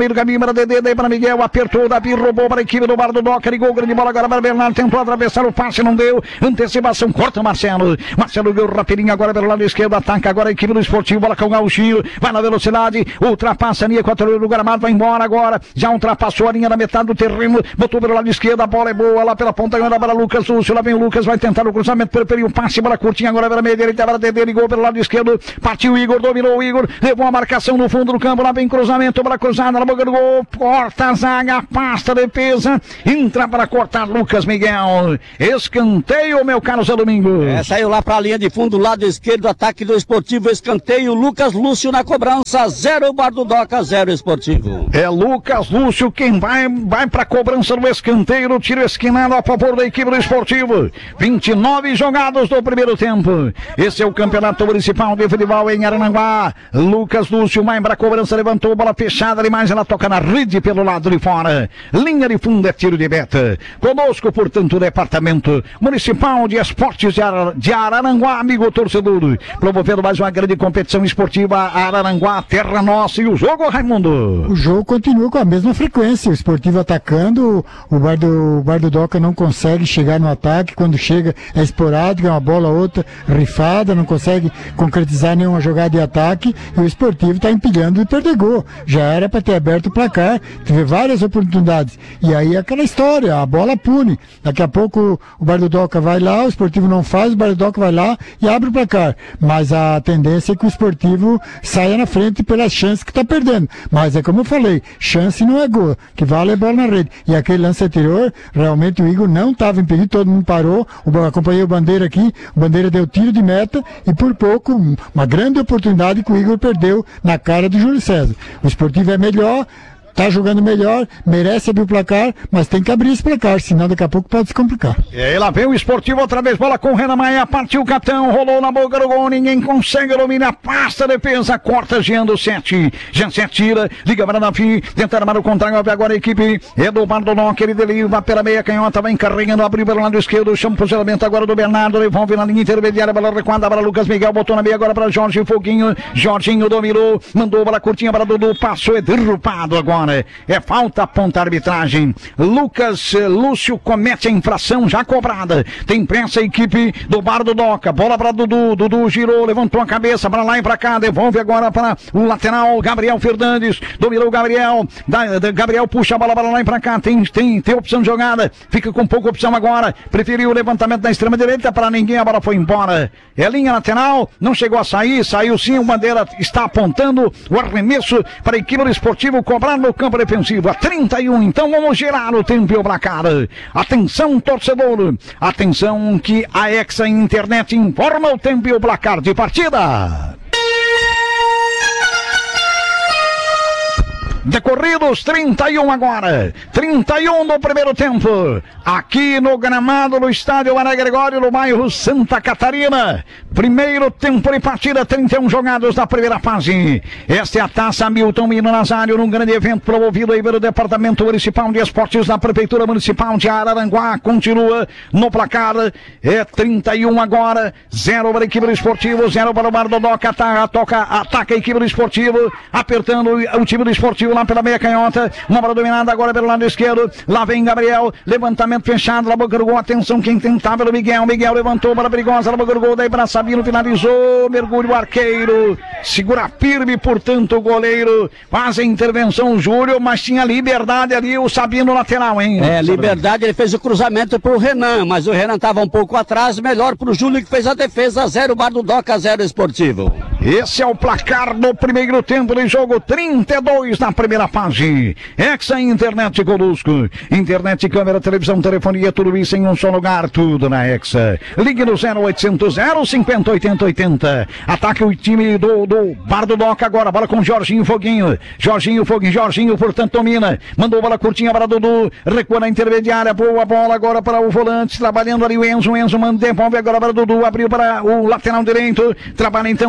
meio do caminho para Dedê, daí para Miguel, apertou, Davi roubou para a equipe do Bar do Doca, ligou grande bola agora para Bernardo, tentou atravessar o passe, não deu, antecipação, corta o Marcelo, Marcelo deu rapidinho agora pelo lado esquerdo, ataca agora a equipe do Esportivo, bola com o Gauchinho, vai na velocidade, ultrapassa a linha equatorial do gramado, vai embora agora, já ultrapassou a linha da metade do terreno, botou pelo lado esquerdo, a bola é boa, lá pela ponta, agora para Lucas Lúcio, lá vem o Lucas, vai tentar o cruzamento, preferiu o passe, bola curtinha agora pela meia direita, para Dedê, ligou pelo lado esquerdo, partiu o Igor, dominou o Igor, levou a marcação no fundo do campo, lá vem cruzamento, bola cruzada na boca do gol, corta a zaga, afasta a defesa, entra para cortar Lucas Miguel, escanteio, meu caro Zé Domingo. É, saiu lá para a linha de fundo, lado esquerdo, ataque do Esportivo, escanteio, Lucas Lúcio na cobrança, zero Bar do Doca, zero Esportivo. É Lucas Lúcio quem vai, vai para a cobrança do escanteio, no tiro esquinado a favor da equipe do Esportivo, vinte e nove jogados do primeiro tempo, esse é o Campeonato Municipal de Futebol em Arananguá, Lucas Lúcio vai para a cobrança, levantou, bola fechada demais, ela toca na rede pelo lado de fora, linha de fundo é tiro de meta, conosco, portanto, o Departamento Municipal de Esportes de, Ar de Araranguá, amigo torcedor, promovendo mais uma grande competição esportiva, Araranguá, terra nossa, e o jogo, Raimundo? O jogo continua com a mesma frequência, o Esportivo atacando, o Bar do, o Bar do Doca não consegue chegar no ataque, quando chega é esporádico, é uma bola outra rifada, não consegue concretizar nenhuma jogada de ataque, e o Esportivo está empilhando e perder gol, já era para ter aberto o placar, teve várias oportunidades, e aí é aquela história, a bola pune, daqui a pouco o Bar do Doca vai lá, o Esportivo não faz, o Bar do Doca vai lá e abre o placar, mas a tendência é que o Esportivo saia na frente pelas chances que está perdendo, mas é como eu falei, chance não é gol, que vale é bola na rede, e aquele lance anterior, realmente o Igor não estava impedido, todo mundo parou, eu acompanhei o Bandeira aqui, o Bandeira deu tiro de meta, e por pouco, uma grande oportunidade que o Igor perdeu na cara do Júlio César. O Esportivo é melhor, tá jogando melhor, merece abrir o placar, mas tem que abrir esse placar, senão daqui a pouco pode se complicar. E aí lá vem o Esportivo outra vez, bola com o Renan Maia, partiu o capitão, rolou na boca do gol, ninguém consegue dominar, passa a defesa, corta Jean do sete, Jean sete tira, liga para Davi, tenta armar o contrário, agora a equipe é do Bardonoc, ele deriva pela meia canhota, vai encarregando, abriu pelo lado esquerdo, chama o posicionamento agora do Bernardo, devolve na linha intermediária, bola recuada para Lucas Miguel, botou na meia agora para Jorge Foguinho, Jorginho dominou, mandou bola curtinha para Dudu, passou, é derrubado agora. É falta, ponta arbitragem. Lucas Lúcio comete a infração já cobrada. Tem pressa a equipe do Bar do Doca. Bola para Dudu. Dudu girou, levantou a cabeça para lá e para cá. Devolve agora para o lateral Gabriel Fernandes. Dominou o Gabriel. Da, da, Gabriel puxa a bola para lá e para cá. Tem, tem, tem opção de jogada. Fica com pouca opção agora. Preferiu o levantamento da extrema direita para ninguém. A bola foi embora. É linha lateral. Não chegou a sair. Saiu sim. O Bandeira está apontando o arremesso para a equipe do Esportivo cobrar no campo defensivo. A trinta e um, então vamos girar o tempo e o placar. Atenção, torcedor. Atenção que a Hexa Internet informa o tempo e o placar de partida. Decorridos trinta e um agora, trinta e um no primeiro tempo, aqui no gramado do estádio Mané Gregório, no bairro Santa Catarina. Primeiro tempo de partida, trinta e um jogados da primeira fase. Esta é a taça Milton Mino Nazário, num grande evento promovido aí pelo Departamento Municipal de Esportes da Prefeitura Municipal de Araranguá. Continua no placar, é trinta e um agora, zero para a equipe do Esportivo, zero para o Bar do Doca, ataca, toca, ataca a equipe do Esportivo, apertando o time do Esportivo lá pela meia canhota, uma bola dominada agora pelo lado esquerdo, lá vem Gabriel, levantamento fechado, lá boca do gol, atenção quem tentava pelo Miguel, Miguel levantou, bola perigosa, lá boca do gol, daí para Sabino, finalizou, mergulho o arqueiro, segura firme, portanto o goleiro, faz a intervenção o Júlio, mas tinha liberdade ali o Sabino lateral, hein? É, liberdade, ele fez o cruzamento pro Renan, mas o Renan estava um pouco atrás, melhor pro Júlio que fez a defesa, zero Bar do Doca, zero Esportivo. Esse é o placar do primeiro tempo de jogo, trinta e dois na primeira fase. Hexa Internet conosco. Internet, câmera, televisão, telefonia, tudo isso em um só lugar, tudo na Hexa. Ligue no zero oitocentos, zero cinquenta, oitenta, oitenta. Ataque o time do, do Bar do Doca agora, bola com Jorginho Foguinho. Jorginho Foguinho, Jorginho, portanto, domina. Mandou bola curtinha para Dudu, recua na intermediária, boa bola agora para o volante, trabalhando ali o Enzo, o Enzo manda, devolve agora para Dudu, abriu para o lateral direito, trabalha então Gabriel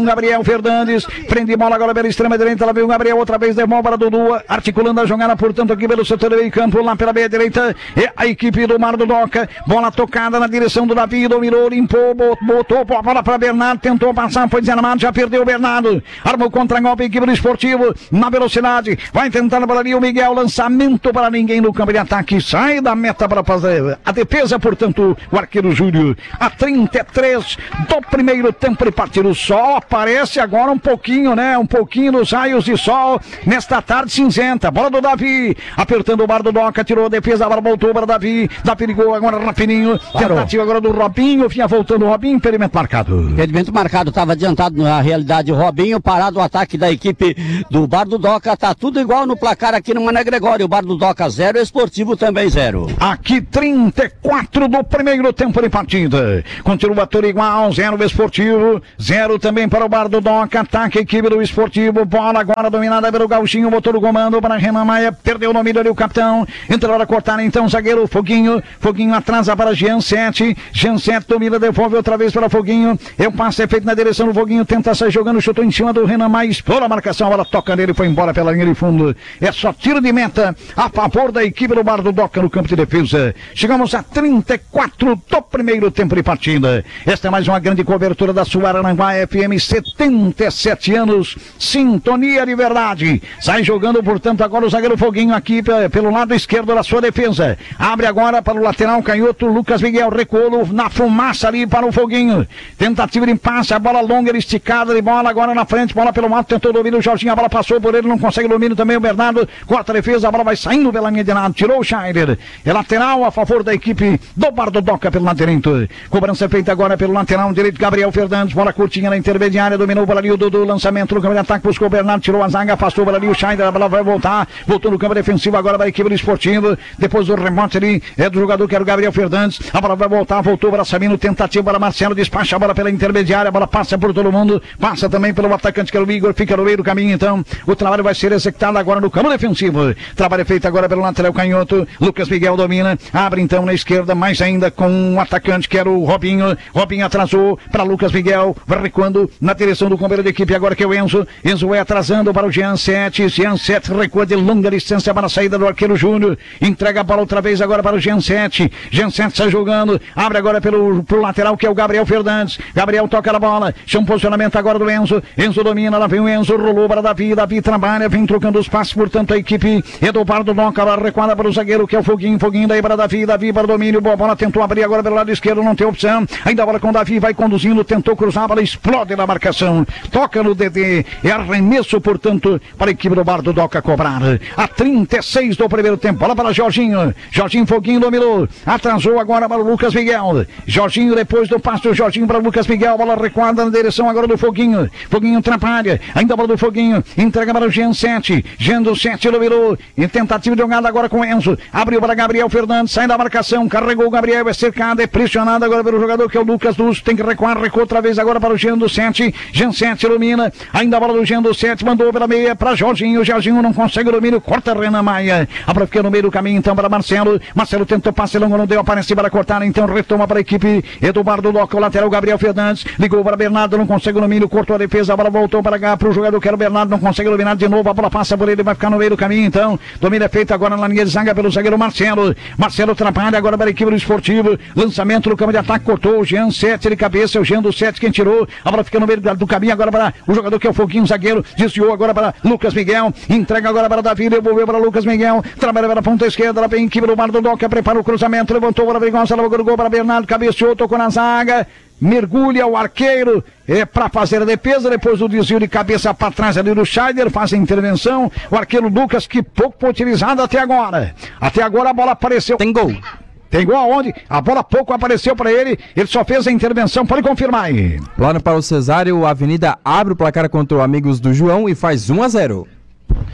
Fernandes, prende bola agora pela extrema direita, lá vem o Gabriel, outra vez devolve para Dudu, articulando a jogada, portanto, aqui pelo setor do meio campo, lá pela meia direita, é a equipe do Bar do Doca, bola tocada na direção do Davi, dominou, limpou, botou a bola para Bernardo, tentou passar, foi desarmado, já perdeu o Bernardo, armou contra-golpe, a equipe do Esportivo, na velocidade, vai tentando para ali o Miguel, lançamento para ninguém no campo de ataque, sai da meta para fazer a defesa, portanto, o arqueiro Júlio, a trinta e três do primeiro tempo de partida, o sol aparece agora um pouquinho, né, um pouquinho dos raios de sol, nesta tarde cinzenta, bola do Davi, apertando o Bar do Doca, tirou a defesa, agora voltou para o Davi, Davi ligou agora rapidinho, tentativa agora do Robinho, vinha voltando o Robinho, impedimento marcado. Impedimento marcado, estava adiantado na realidade o Robinho, parado o ataque da equipe do Bar do Doca, tá tudo igual no placar aqui no Mané Gregório, o Bar do Doca zero, Esportivo também zero. Aqui trinta e quatro do primeiro tempo de partida, continua tudo igual, zero Esportivo, zero também para o Bar do Doca, ataque a equipe do Esportivo, bola agora dominada pelo Gauchinho, botou no comando para Renan Maia, perdeu o nome ali o capitão, entrou a cortar então o zagueiro Foguinho, Foguinho atrasa para Jean sete, Jean sete domina, devolve outra vez para Foguinho, é um passe é feito na direção do Foguinho, tenta sair jogando, chutou em cima do Renan Maia, explora a marcação, a bola toca nele, foi embora pela linha de fundo, é só tiro de meta a favor da equipe do Bar do Doca no campo de defesa. Chegamos a trinta e quatro do primeiro tempo de partida. Esta é mais uma grande cobertura da sua Aranguá F M, setenta e sete anos, sintonia de verdade. Sai jogando, portanto, agora o zagueiro Foguinho aqui pelo lado esquerdo da sua defesa. Abre agora para o lateral canhoto, Lucas Miguel recuou na fumaça ali para o Foguinho. Tentativa de passe, a bola longa, esticada de bola agora na frente, bola pelo mato, tentou domínio o Jorginho, a bola passou por ele, não consegue domínio também o Bernardo, corta a defesa, a bola vai saindo pela linha de lado, tirou o Scheider, é lateral a favor da equipe do Bar do Doca pelo lado direito, cobrança feita agora pelo lateral direito, Gabriel Fernandes, bola curtinha na intermediária, dominou para ali o Dudu, lançamento no campo de ataque, buscou o Bernardo, tirou a zaga, afastou para ali o Scheider, a bola vai voltar, voltou no campo defensivo agora para a equipe do Esportivo, depois do remote ali, é do jogador que era o Gabriel Fernandes, a bola vai voltar, voltou para Sabino, tentativa para Marcelo, despacha a bola pela intermediária, a bola passa por todo mundo, passa também pelo atacante que era o Igor, fica no meio do caminho então, o trabalho vai ser executado agora no campo defensivo, trabalho feito agora pelo lateral canhoto, Lucas Miguel domina, abre então na esquerda, mais ainda com o atacante que era o Robinho, Robinho atrasou para Lucas Miguel, vai recuando na direção do companheiro de equipe agora que é o Enzo, Enzo vai atrasando para o Jean sete, Jean sete recua de longa distância para a saída do arqueiro Júnior, entrega a bola outra vez agora para o Jean sete, Jean sete sai jogando, abre agora pelo pro lateral que é o Gabriel Fernandes, Gabriel toca na bola, chama um posicionamento agora do Enzo, Enzo domina, lá vem o Enzo, rolou para Davi, Davi trabalha, vem trocando os passos, portanto a equipe é do Bar do Doca, recuada para o zagueiro que é o Foguinho, Foguinho daí para Davi, Davi para domínio, boa bola, tentou abrir agora pelo lado esquerdo, não tem opção, ainda a bola com o Davi, vai conduzindo, tentou cruzar, a bola explode na marcação, toca no D D, é arremesso, portanto, para a equipe do Bar do Doca cobrar, a trinta e seis do primeiro tempo, bola para Jorginho, Jorginho Foguinho dominou, atrasou agora para o Lucas Miguel, Jorginho depois do passe do Jorginho para o Lucas Miguel, bola recuada na direção agora do Foguinho, Foguinho atrapalha, ainda a bola do Foguinho, entrega para o Jean sete, Jean do sete dominou, em tentativa de jogada agora com o Enzo, abriu para Gabriel Fernandes, sai da marcação, carregou o Gabriel, é cercado, é pressionado agora pelo jogador que é o Lucas Luz, tem que recuar, recua outra vez agora para o Jean do sete, Jean sete domina, ainda a bola do Jean do sete, mandou pela meia para Jorginho, Jorginho não consegue o domínio, corta Renan Maia, a bola fica no meio do caminho então para Marcelo, Marcelo tentou passe longo, não deu, aparece para cortar, então retoma para a equipe Eduardo Doca, o lateral Gabriel Fernandes, ligou para Bernardo, não consegue o domínio, cortou a defesa, a bola voltou para cá, para o jogador que era o Bernardo, não consegue dominar de novo, a bola passa por ele, vai ficar no meio do caminho então, domínio é feito agora na linha de zaga pelo zagueiro Marcelo, Marcelo trabalha agora para a equipe do Esportivo, lançamento no campo de ataque, cortou o Jean sete de cabeça, o Jean do sete quem tirou, a bola fica no meio do caminho agora para o jogador que é o Foguinho, zagueiro, desviou agora para Lucas Miguel, entrega agora para Davi, devolveu para Lucas Miguel, trabalha para a ponta esquerda, lá vem a equipe do Bar do Doca, prepara o cruzamento, levantou para Brigonça, levou o gol para Bernardo, cabeceou, tocou na zaga, mergulha o arqueiro, é para fazer a defesa, depois do desvio de cabeça para trás ali do Scheider, faz a intervenção, o arqueiro Lucas, que pouco foi utilizado até agora, até agora a bola apareceu. Tem gol. Tem gol aonde? A bola pouco apareceu para ele, ele só fez a intervenção, pode confirmar aí. Plano para o Cesário, a Avenida abre o placar contra o Amigos do João e faz um a zero.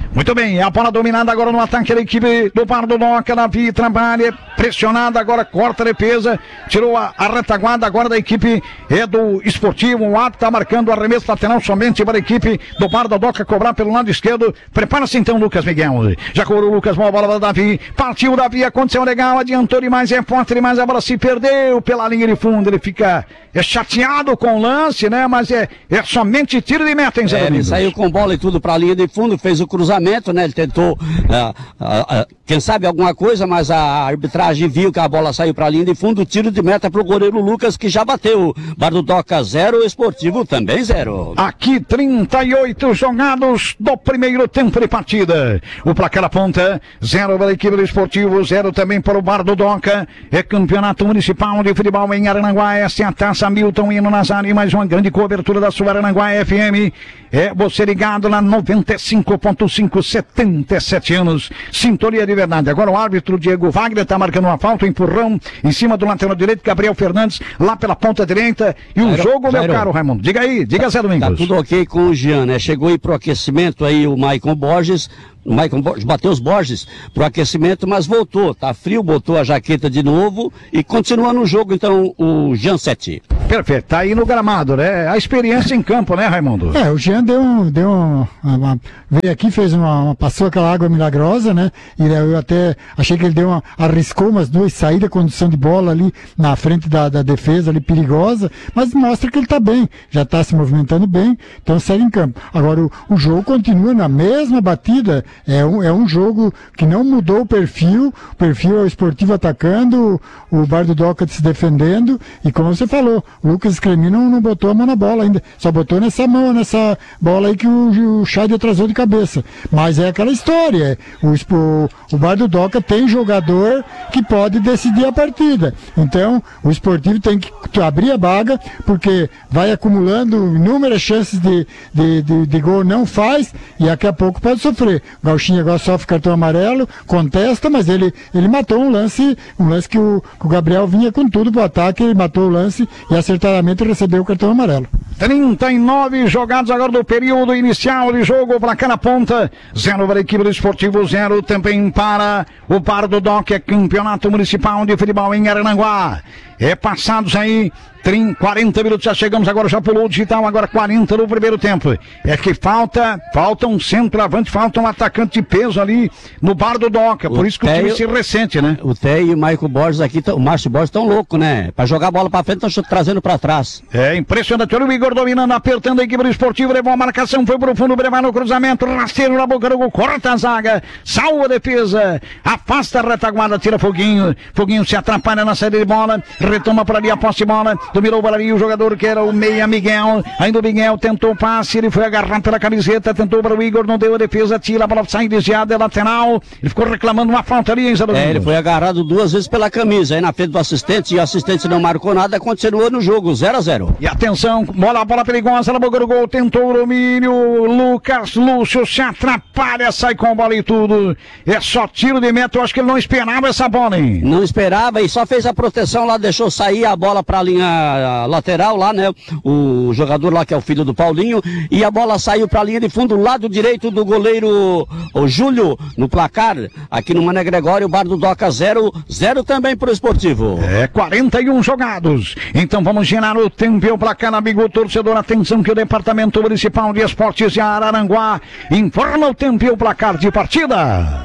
Muito bem, a bola dominada agora no ataque da equipe do Bardo Doca. Davi trabalha, pressionada, agora corta a defesa, tirou a, a retaguarda agora da equipe é do Esportivo. O árbitro está marcando o arremesso lateral somente para a equipe do Bardo Doca cobrar pelo lado esquerdo. Prepara-se então Lucas Miguel. Já cobrou o Lucas, boa bola para Davi. Partiu Davi, aconteceu legal, adiantou demais, é forte demais, a bola se perdeu pela linha de fundo. Ele fica é chateado com o lance, né? Mas é, é somente tiro de meta, hein, Zé é, Domingos? Ele saiu com bola e tudo para a linha de fundo, fez o cruzamento, né? Ele tentou, uh, uh, uh, quem sabe alguma coisa, mas a arbitragem viu que a bola saiu para a linha de fundo, tiro de meta para o goleiro Lucas, que já bateu. Bardo Doca zero, Esportivo também zero. Aqui trinta e oito jogados do primeiro tempo de partida. O placar aponta zero para a equipe do Esportivo, zero também para o Bardo Doca. É campeonato municipal de futebol em Araranguá. Essa é a taça Milton Hino Nazário, mais uma grande cobertura da sua Araranguá F M. É você ligado na noventa e cinco ponto cinco, setenta e sete anos. Sintonia de verdade. Agora o árbitro Diego Wagner está marcando uma falta, um empurrão em cima do lateral direito, Gabriel Fernandes, lá pela ponta direita. E o Jairo, jogo, Jairo. meu caro Raimundo. Diga aí, diga Zé Domingos. Tá tudo ok com o Jean, né? Chegou aí pro aquecimento aí o Maicon Borges. O Maicon Borges, Matheus Borges pro aquecimento, mas voltou. Tá frio, botou a jaqueta de novo e continua no jogo, então, o Jean Sete. Perfeito, tá aí no gramado, né? A experiência em campo, né, Raimundo? É, o Jean deu um. Deu um uma, veio aqui, fez uma, uma. Passou aquela água milagrosa, né? E eu até achei que ele deu uma. Arriscou umas duas saídas, condução de bola ali na frente da, da defesa, ali perigosa, mas mostra que ele tá bem, já tá se movimentando bem, então segue em campo. Agora, o, o jogo continua na mesma batida, é um, é um jogo que não mudou o perfil, o perfil é o Esportivo atacando, o, o Bardo Doca se defendendo, e como você falou, o Lucas Cremino não, não botou a mão na bola ainda, só botou nessa mão, nessa bola aí que o, o Chad atrasou de cabeça. Mas é aquela história, o, o, o Bardo Doca tem jogador que pode decidir a partida. Então, o Esportivo tem que abrir a baga, porque vai acumulando inúmeras chances de, de, de, de gol, não faz, e daqui a pouco pode sofrer. O Gauchinho agora sofre cartão amarelo, contesta, mas ele, ele matou um lance, um lance que o, que o Gabriel vinha com tudo pro ataque, ele matou o lance e acertadamente recebeu o cartão amarelo. trinta e nove jogados agora do período inicial de jogo, para cá na ponta, zero para a equipe do Esportivo, zero também para o Bardo Doca, campeonato municipal de futebol em Araranguá. É passados aí trinta, quarenta minutos, já chegamos agora, já pulou o digital, agora quarenta no primeiro tempo. É que falta, falta um centroavante, falta um atacante de peso ali no Bardo Doca, por isso que o time se ressente, né? O Té e o Maico Borges aqui, o Márcio Borges estão loucos, né? Pra jogar a bola pra frente, estão trazendo pra trás. É impressionante, olha o Igor dominando, apertando a equipe do Esportivo, levou a marcação, foi pro fundo, Brevar no cruzamento, rasteiro na boca do gol, corta a zaga, salva a defesa, afasta a retaguarda, tira Foguinho, Foguinho se atrapalha na saída de bola, retoma por ali a posse de bola, dominou por ali o jogador que era o meia Miguel, ainda o Miguel tentou o passe, ele foi agarrado pela camiseta, tentou para o Igor, não deu a defesa, tira a bola, sai desviada, é lateral, ele ficou reclamando uma falta ali, hein, Zé Domingos? É, ele foi agarrado duas vezes pela camisa, aí na frente do assistente, e o assistente não marcou nada, continuou no jogo, zero a zero. E atenção, bola, bola perigosa na boca do gol, tentou o domínio, Lucas Lúcio se atrapalha, sai com a bola e tudo, é só tiro de meta, eu acho que ele não esperava essa bola, hein? Não esperava e só fez a proteção lá, deixou sair a bola para a linha lateral lá, né? O jogador lá que é o filho do Paulinho, e a bola saiu para a linha de fundo, lado direito do goleiro o Júlio, no placar, aqui no Mané Gregório, o Bardo Doca zero, zero também pro Esportivo. É, quarenta e um jogados, então vamos girar o tempo e o placar, amigo torcedor, atenção que o Departamento Municipal de Esportes de Araranguá informa o tempo e o placar de partida.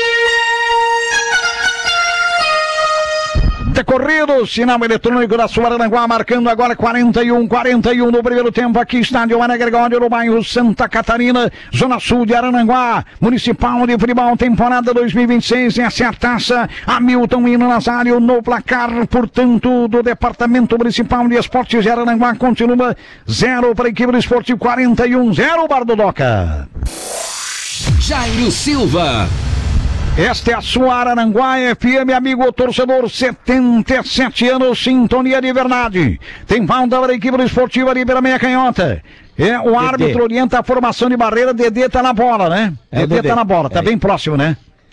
Decorrido, sinal eletrônico da sua Araranguá, marcando agora quarenta e um, quarenta e um no primeiro tempo, aqui estádio Mané Gregório, no bairro Santa Catarina, Zona Sul de Araranguá, Municipal de Futebol, temporada dois mil e vinte e seis, essa é a taça Hamilton Hino Nazário no placar, portanto, do Departamento Municipal de Esportes de Araranguá, continua zero para a equipe do Esportivo, quarenta e um, zero, Bardo Doca. Jairo Silva. Esta é a sua Araranguá F M, amigo torcedor, setenta e sete anos, sintonia de verdade. Tem falta para a equipe do Esportivo ali pela meia canhota. É, o árbitro orienta a formação de barreira, Dedê tá na bola, né? É, Dedê tá na bola, tá é. bem próximo, né?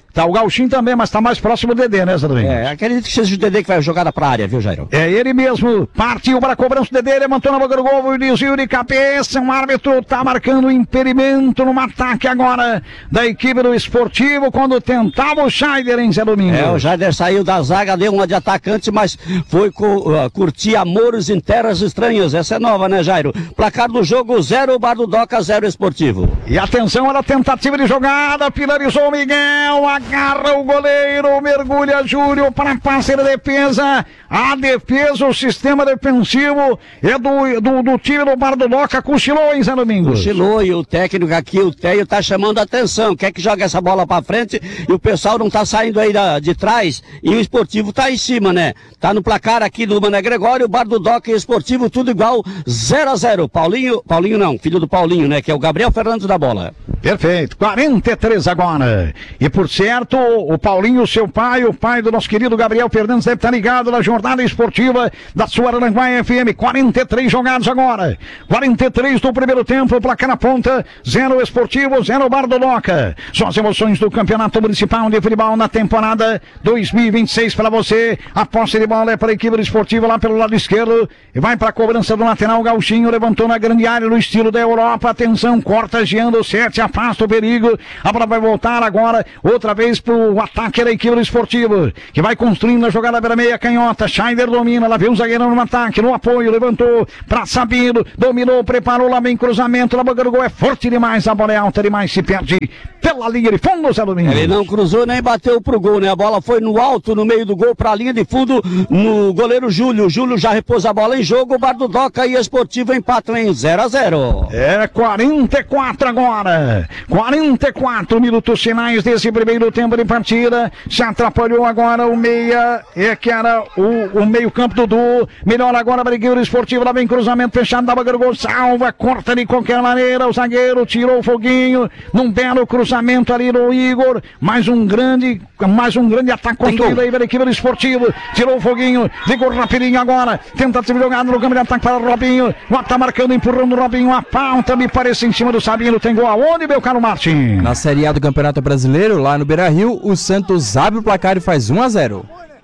Tá, o Gauchinho também, mas tá mais próximo do Dedê, né, Zé Domingos? É, acredito que seja o Dedê que vai jogar pra área, viu, Jairo? É ele mesmo, partiu para a cobrança, o Dedê levantou na boca do gol, o desvio de cabeça, um árbitro tá marcando impedimento no ataque agora da equipe do Esportivo, quando tentava o Scheider, hein, Zé Domingos? É, o Scheider saiu da zaga, deu uma de atacante, mas foi uh, curtir amores em terras estranhas, essa é nova, né, Jairo? Placar do jogo, zero, Bar do Doca, zero, Esportivo. E atenção, era a tentativa de jogada, finalizou o Miguel, agarra o goleiro, mergulha Júlio para passe de defesa, a defesa, o sistema defensivo é do, do, do time do Bar do Doca, cochilou, hein, Zé Domingos? Cochilou, e o técnico aqui, o Teio, tá chamando a atenção, quer que jogue essa bola pra frente, e o pessoal não tá saindo aí da, de trás, e o Esportivo tá em cima, né? Tá no placar aqui do Mané Gregório, o Bar do Doca e o Esportivo, tudo igual, zero a zero. Paulinho, Paulinho não, filho do Paulinho, né? Que é o Gabriel Fernandes da bola. Perfeito, quarenta e três agora. E por certo, o Paulinho, seu pai, o pai do nosso querido Gabriel Fernandes, deve estar ligado na jornada esportiva da sua Aranguaia F M. quarenta e três jogados agora. quarenta e três do primeiro tempo, placar na ponta, zero Esportivo, zero Bar do Doca. São as emoções do Campeonato Municipal de Futebol na temporada dois mil e vinte e seis para você. A posse de bola é para a equipe do Esportivo lá pelo lado esquerdo. E vai para a cobrança do lateral, Gauchinho levantou na grande área no estilo da Europa. Atenção, corta, giando, sete, afasta o perigo. A bola vai voltar agora, outra vez para o ataque da equipe do Esportivo, que vai construindo a jogada pela meia canhota. Scheider domina, lá vem o zagueirão no ataque, no apoio, levantou para Sabino, dominou, preparou, lá vem cruzamento, lá boca do gol, é forte demais, a bola é alta demais, se perde pela linha de fundo, Zé Domingos. Ele não cruzou nem bateu pro gol, né? A bola foi no alto, no meio do gol, pra linha de fundo, no goleiro Júlio. O Júlio já repôs a bola em jogo, o Bar do Doca e Esportivo empatam em zero a zero. É quarenta e quatro agora, quarenta e quatro minutos finais desse primeiro tempo de partida. Se atrapalhou agora o meia, é que era o, o meio campo do Dudu. Melhor agora para a equipe do Esportivo, lá vem cruzamento fechado da boca do gol, salva, corta de qualquer maneira, o zagueiro tirou o foguinho, num belo cruzamento ali no Igor, mais um grande, mais um grande ataque construído aí pela equipe do Esportivo, tirou o foguinho, ligou rapidinho agora, tentativa de jogada no campo de ataque para o Robinho, o tá marcando, empurrando o Robinho, a pauta me parece em cima do Sabino, tem gol aonde, meu caro Martin? Na Série A do Campeonato Brasileiro, lá no Beira-Rio, o Santos abre o placar e faz um a zero.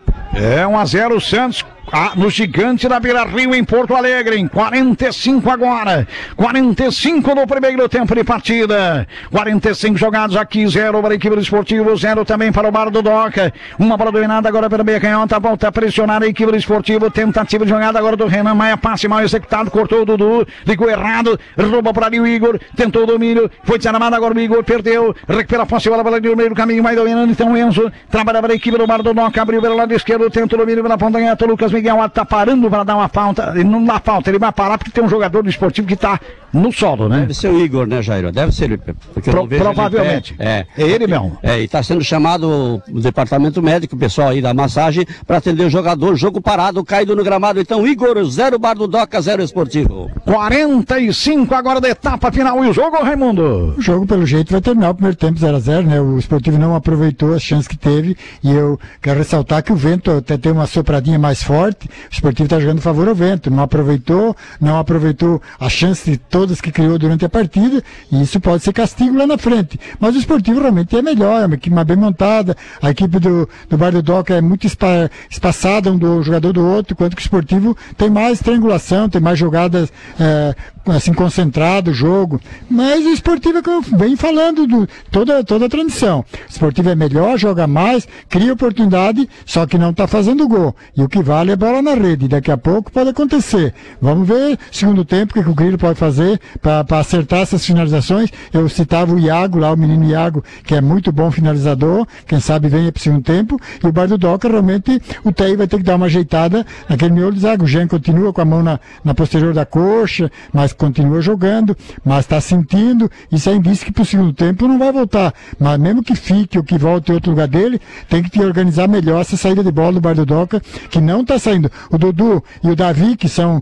É um a zero o Santos. Ah, no gigante da Beira-Rio em Porto Alegre, em quarenta e cinco agora, quarenta e cinco no primeiro tempo de partida, quarenta e cinco jogados aqui, zero para a equipe do Esportivo, zero também para o Bar do Doca, uma bola dominada agora pela meia canhota, volta a pressionar a equipe do Esportivo, tentativa de jogada agora do Renan Maia, passe mal executado, cortou o Dudu, ligou errado, rouba para ali o Igor, tentou o domínio, foi desarmado agora o Igor, perdeu, recupera a posse, bola para ali no meio do caminho, vai dominando, então o Enzo, trabalha para a equipe do Bar do Doca, abriu pelo lado esquerdo, tenta o domínio pela ponta canhota, Lucas Miguel tá parando para dar uma falta, ele não dá falta, ele vai parar porque tem um jogador do Esportivo que tá no solo, né? Deve ser o Igor, né, Jairo? Deve ser ele. Porque Pro, eu não vejo provavelmente. Ele é, é ele mesmo. É, e tá sendo chamado o departamento médico, o pessoal aí da massagem, para atender o jogador, jogo parado, caído no gramado. Então, Igor, zero Bar do Doca, zero Esportivo. quarenta e cinco agora da etapa final. E o jogo, Raimundo? O jogo, pelo jeito, vai terminar o primeiro tempo zero a zero, né? O Esportivo não aproveitou as chances que teve, e eu quero ressaltar que o vento até tem uma sopradinha mais forte, o Esportivo está jogando a favor ao vento, não aproveitou, não aproveitou as chances de todas que criou durante a partida, e isso pode ser castigo lá na frente. Mas o Esportivo realmente é melhor, é uma equipe mais bem montada, a equipe do, do Bar do Doca é muito espa, espaçada um do jogador do outro, enquanto que o Esportivo tem mais triangulação, tem mais jogadas é, assim, concentrado o jogo. Mas o Esportivo é que eu venho falando, do, toda, toda a transição. O Esportivo é melhor, joga mais, cria oportunidade, só que não está fazendo gol. E o que vale é bola na rede. Daqui a pouco pode acontecer. Vamos ver, segundo tempo, o que, que o Grilo pode fazer para acertar essas finalizações. Eu citava o Iago lá, o menino Iago, que é muito bom finalizador, quem sabe venha para o segundo tempo. E o Bar do Doca, realmente, o Tei vai ter que dar uma ajeitada naquele miolo de zaga. O Jean continua com a mão na, na posterior da coxa, mas continua jogando, mas está sentindo. Isso é indício que para o segundo tempo não vai voltar. Mas mesmo que fique ou que volte em outro lugar dele, tem que organizar melhor essa saída de bola do Bar do Doca, que não está saindo. O Dudu e o Davi, que são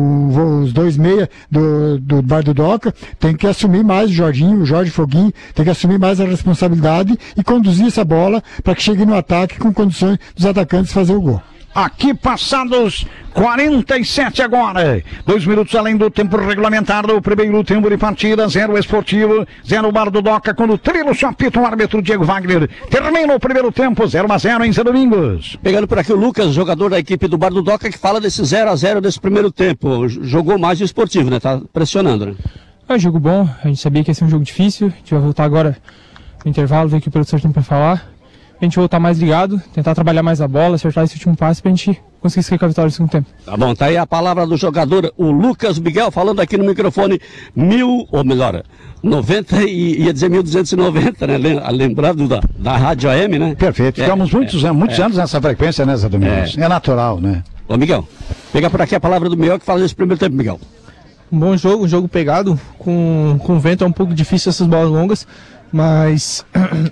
o, os dois meia do, do Bar do Doca, tem que assumir mais o Jorginho, o Jorge Foguinho, tem que assumir mais a responsabilidade e conduzir essa bola para que chegue no ataque com condições dos atacantes fazer o gol. Aqui passados quarenta e sete agora. Dois minutos além do tempo regulamentar do primeiro tempo de partida. Zero Esportivo, zero Bar do Doca. Quando o trilho só apita o árbitro Diego Wagner. Termina o primeiro tempo, zero a zero em Zé Domingos. Pegando por aqui o Lucas, jogador da equipe do Bar do Doca, que fala desse zero a zero desse primeiro tempo. Jogou mais o Esportivo, né? Tá pressionando, né? É um jogo bom, a gente sabia que ia ser um jogo difícil. A gente vai voltar agora no intervalo, ver o que o professor tem pra falar. A gente voltar mais ligado, tentar trabalhar mais a bola, acertar esse último passe pra gente conseguir sair com a vitória no segundo tempo. Tá bom, tá aí a palavra do jogador, o Lucas Miguel, falando aqui no microfone mil, ou melhor, noventa e ia dizer mil duzentos e noventa, né? Lembrando da, da Rádio A M, né? Perfeito, ficamos é, muitos, é, muitos é, anos nessa frequência, né, Zé Domingos? É. é natural, né? Ô, Miguel, pega por aqui a palavra do Miguel que fala desse primeiro tempo, Miguel. Um bom jogo, um jogo pegado, com, com vento é um pouco difícil essas bolas longas, mas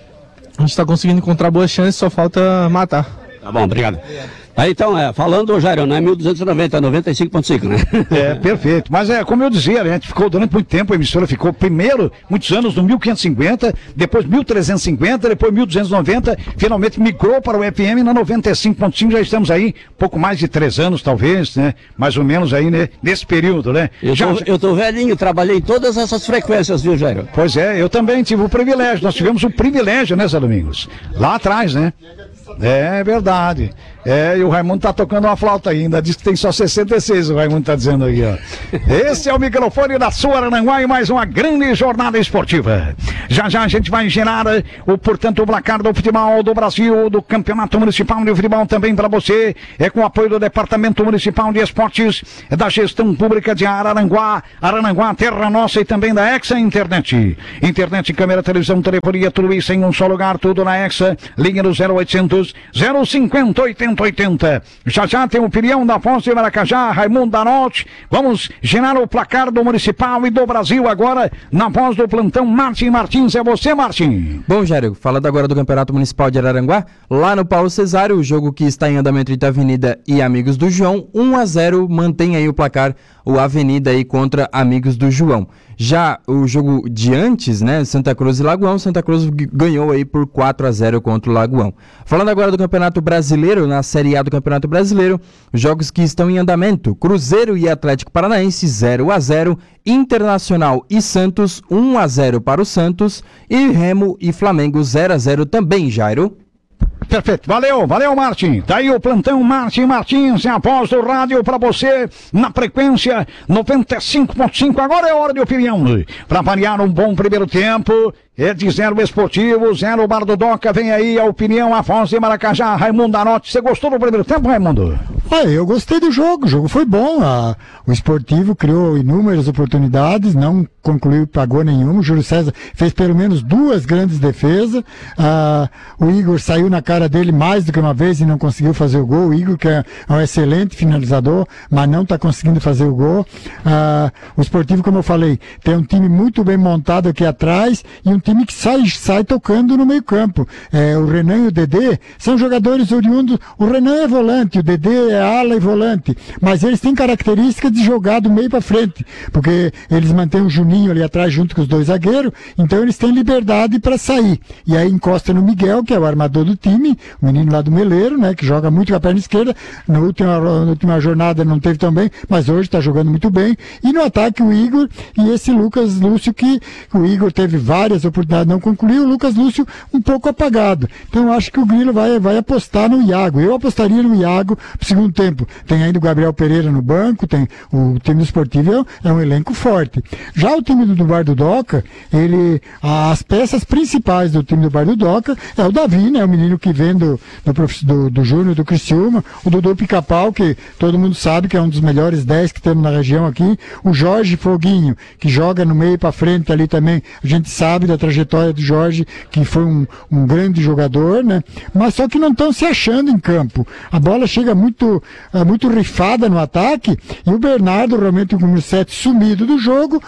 a gente está conseguindo encontrar boas chances, só falta matar. Tá bom, obrigado. Aí então, é, falando, Jairo, não é mil duzentos e noventa, é noventa e cinco ponto cinco, né? É, perfeito. Mas é, como eu dizia, a gente ficou durante muito tempo, a emissora ficou primeiro, muitos anos, no mil quinhentos e cinquenta, depois mil trezentos e cinquenta, depois mil duzentos e noventa, finalmente migrou para o F M na noventa e cinco ponto cinco, já estamos aí, pouco mais de três anos, talvez, né? Mais ou menos aí, né? Nesse período, né? Eu, já, tô, eu tô velhinho, trabalhei em todas essas frequências, viu, Jairo? Pois é, eu também tive o privilégio, nós tivemos o privilégio, né, Zé Domingos? Lá atrás, né? É verdade. É, e o Raimundo tá tocando uma flauta ainda, diz que tem só sessenta e seis, o Raimundo tá dizendo aí, ó. Esse é o microfone da sua Arananguá e mais uma grande jornada esportiva. Já já a gente vai gerar o, portanto, o placar do futebol do Brasil, do Campeonato Municipal de Futebol também para você, é com o apoio do Departamento Municipal de Esportes, da Gestão Pública de Araranguá, Araranguá, Terra Nossa e também da Exa Internet. Internet, câmera, televisão, telefonia, tudo isso em um só lugar, tudo na Exa, linha do zero oitocentos, zero cinquenta, oitenta oitenta. Já já tem o Pirião da Foz de Maracajá, Raimundo Danotti. Vamos gerar o placar do Municipal e do Brasil agora, na voz do plantão Martim Martins. É você, Martim. Bom, Jairo, falando agora do Campeonato Municipal de Araranguá, lá no Paulo Cesário, o jogo que está em andamento entre Avenida e Amigos do João, um a zero, mantém aí o placar, o Avenida aí contra Amigos do João. Já o jogo de antes, né, Santa Cruz e Lagoão, Santa Cruz ganhou aí por quatro a zero contra o Lagoão. Falando agora do Campeonato Brasileiro, na Série A do Campeonato Brasileiro, os jogos que estão em andamento, Cruzeiro e Atlético Paranaense zero a zero, Internacional e Santos um a zero para o Santos e Remo e Flamengo zero a zero também, Jairo. Perfeito, valeu, valeu, Martim. Tá aí o plantão Martim Martins, a voz do rádio pra você, na frequência noventa e cinco ponto cinco. Agora é hora de opinião, pra variar um bom primeiro tempo. É de zero Esportivo, zero Bar do Doca. Vem aí a opinião, a voz de Maracajá, Raimundo Danotti. Você gostou do primeiro tempo, Raimundo? Ah, eu gostei do jogo, o jogo foi bom. Ah, o Esportivo criou inúmeras oportunidades, não concluiu, pagou nenhuma. O Júlio César fez pelo menos duas grandes defesas. Ah, o Igor saiu na cara dele mais do que uma vez e não conseguiu fazer o gol. O Igor, que é um excelente finalizador, mas não está conseguindo fazer o gol. Ah, o Esportivo, como eu falei, tem um time muito bem montado aqui atrás e um time que sai, sai tocando no meio campo. É, o Renan e o Dedê são jogadores oriundos. O Renan é volante, o Dedê é ala e volante, mas eles têm características de jogar do meio para frente, porque eles mantêm o Juninho ali atrás junto com os dois zagueiros, então eles têm liberdade para sair. E aí encosta no Miguel, que é o armador do time, o menino lá do Meleiro, né, que joga muito com a perna esquerda. Na última, na última jornada não teve tão bem, mas hoje está jogando muito bem. E no ataque o Igor e esse Lucas Lúcio, que o Igor teve várias oportunidades, não concluiu, o Lucas Lúcio um pouco apagado. Então eu acho que o Grilo vai, vai apostar no Iago. Eu apostaria no Iago pro segundo tempo. Tem ainda o Gabriel Pereira no banco, tem o time do Esportivo, é um elenco forte. Já o time do, do Bar do Doca, ele, as peças principais do time do Bar do Doca é o Davi, né, o menino que vem do, do, do, do Júnior, do Criciúma, o Dudu Pica-Pau, que todo mundo sabe que é um dos melhores dez que temos na região aqui, o Jorge Foguinho, que joga no meio para frente ali também, a gente sabe da trajetória do Jorge, que foi um, um grande jogador, né, mas só que não estão se achando em campo. A bola chega muito muito rifada no ataque, e o Bernardo realmente com o sete sumido do jogo, o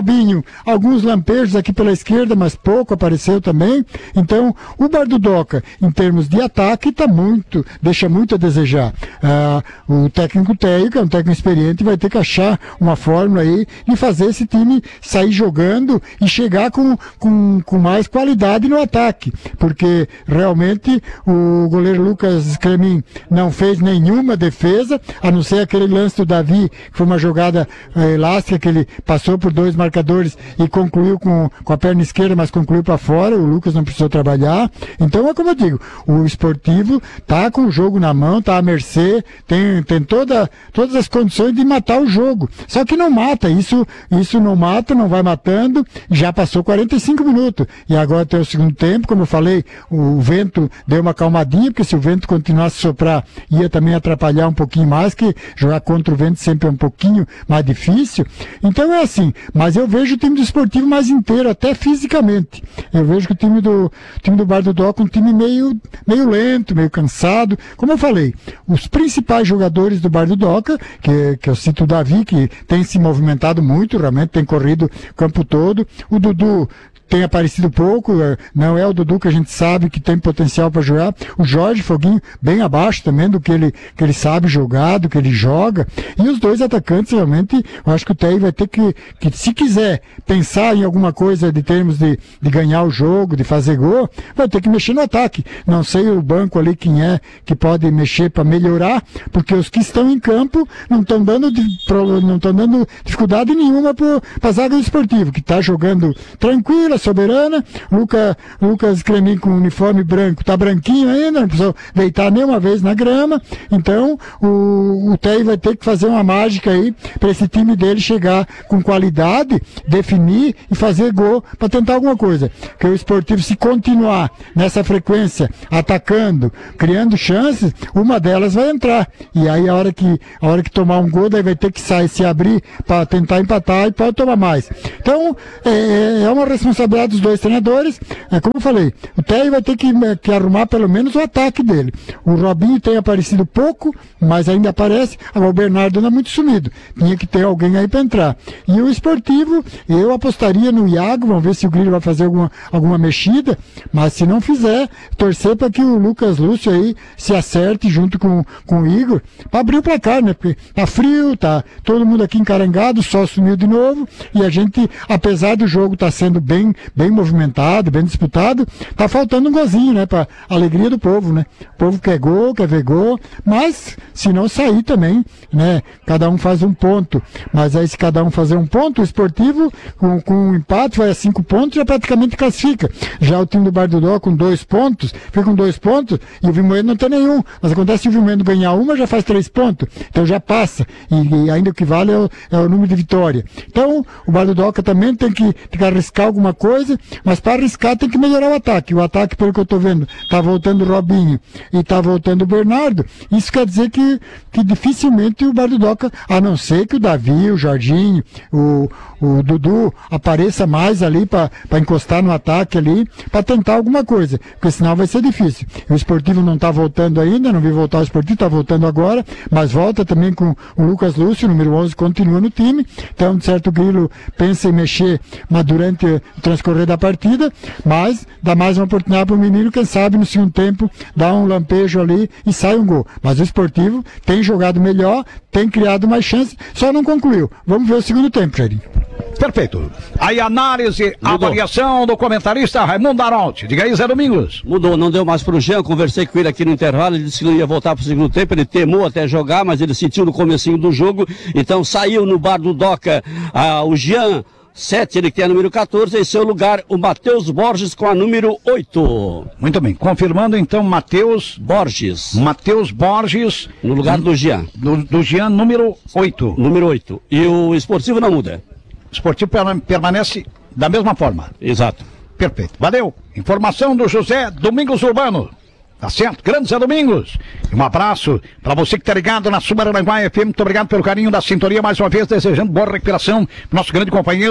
Robinho, alguns lampejos aqui pela esquerda, mas pouco apareceu também. Então, o Bar do Doca, em termos de ataque, tá muito, deixa muito a desejar. Ah, o técnico Teio, que é um técnico experiente, vai ter que achar uma fórmula aí de fazer esse time sair jogando e chegar com, com, com mais qualidade no ataque, porque realmente o goleiro Lucas Cremin não fez nenhuma defesa, a não ser aquele lance do Davi, que foi uma jogada eh, elástica, que ele passou por dois marcadores e concluiu com, com a perna esquerda, mas concluiu para fora, o Lucas não precisou trabalhar. Então é como eu digo, o Esportivo tá com o jogo na mão, tá à mercê, tem, tem toda, todas as condições de matar o jogo, só que não mata, isso, isso não mata, não vai matando, já passou quarenta e cinco minutos, e agora tem o segundo tempo, como eu falei, o vento deu uma calmadinha, porque se o vento continuasse a soprar, ia também atrapalhar um pouquinho mais, que jogar contra o vento sempre é um pouquinho mais difícil. Então é assim, mas eu vejo o time do Esportivo mais inteiro, até fisicamente. Eu vejo que o time do, o time do Bar do Doca é um time meio, meio lento, meio cansado. Como eu falei, os principais jogadores do Bar do Doca, que, que eu cito o Davi, que tem se movimentado muito, realmente tem corrido o campo todo, o Dudu tem aparecido pouco, não é o Dudu que a gente sabe que tem potencial para jogar, o Jorge Foguinho bem abaixo também do que ele, que ele sabe jogar, do que ele joga, e os dois atacantes realmente, eu acho que o T E I vai ter que, que se quiser pensar em alguma coisa de termos de, de ganhar o jogo, de fazer gol, vai ter que mexer no ataque. Não sei o banco ali quem é que pode mexer para melhorar, porque os que estão em campo não estão dando, não estão dando dificuldade nenhuma para a zaga do Esportivo, que está jogando tranquila, soberana. Luca, Lucas Cremin com uniforme branco, tá branquinho ainda, não precisou deitar nenhuma vez na grama. Então o, o T E I vai ter que fazer uma mágica aí para esse time dele chegar com qualidade, definir e fazer gol para tentar alguma coisa. Que o Esportivo, se continuar nessa frequência, atacando, criando chances, uma delas vai entrar. E aí a hora que, a hora que tomar um gol, daí vai ter que sair, se abrir para tentar empatar e pode tomar mais. Então é, é uma responsabilidade dos dois treinadores, é como eu falei, o T E I vai ter que, que arrumar pelo menos o ataque dele. O Robinho tem aparecido pouco, mas ainda aparece, agora o Bernardo anda muito sumido, tinha que ter alguém aí para entrar. E o Esportivo, eu apostaria no Iago, vamos ver se o Grilo vai fazer alguma, alguma mexida, mas se não fizer, torcer para que o Lucas Lúcio aí se acerte junto com, com o Igor, para abrir o placar, né, porque tá frio, tá todo mundo aqui encarangado, o sol sumiu de novo, e a gente, apesar do jogo estar tá sendo bem bem movimentado, bem disputado, tá faltando um golzinho, né, pra alegria do povo, né, o povo quer gol, quer ver gol, mas se não sair também, né, cada um faz um ponto, mas aí se cada um fazer um ponto, o Esportivo com, com um empate vai a cinco pontos, já praticamente classifica. Já o time do Bar do Dó com dois pontos, fica com dois pontos, e o Vimoedo não tem nenhum, mas acontece que o Vimoedo ganhar uma, já faz três pontos, então já passa, e, e ainda o que vale é o, é o número de vitória. Então, o Bar do Doca também tem que, tem que arriscar alguma coisa, mas para arriscar tem que melhorar o ataque. O ataque, pelo que eu estou vendo, está voltando o Robinho e está voltando o Bernardo. Isso quer dizer que, que dificilmente o Bar do Doca, a não ser que o Davi, o Jorginho, o, o Dudu apareça mais ali para encostar no ataque ali, para tentar alguma coisa, porque senão vai ser difícil. O Esportivo não está voltando ainda, não vi voltar o Esportivo, está voltando agora, mas volta também com o Lucas Lúcio, número onze, continua no time. Então, de certo, o Grilo pensa em mexer, mas durante o transcorrer da partida, mas dá mais uma oportunidade para o menino, quem sabe no segundo tempo dá um lampejo ali e sai um gol. Mas o Esportivo tem jogado melhor, tem criado mais chances, só não concluiu. Vamos ver o segundo tempo, Jairinho. Perfeito. Aí análise, Mudou. avaliação do comentarista Raimundo Araldi. Diga aí, Zé Domingos. Mudou, não deu mais pro Jean, conversei com ele aqui no intervalo, ele disse que não ia voltar pro segundo tempo, ele temou até jogar, mas ele sentiu no comecinho do jogo, então saiu no Bar do Doca ah, o Jean sete, ele que tem a número quatorze, em seu lugar o Matheus Borges com a número oito. Muito bem, confirmando então Matheus Borges. Matheus Borges. No lugar do Jean. Do, do Jean, número oito. Número oito. E o Esportivo não muda. O Esportivo permanece da mesma forma. Exato. Perfeito. Valeu. Informação do José Domingos Urbano. Tá certo? Grande Zé Domingos. E um abraço para você que tá ligado na Sumaranguá F M. Muito obrigado pelo carinho da sintonia mais uma vez, desejando boa recuperação pro nosso grande companheiro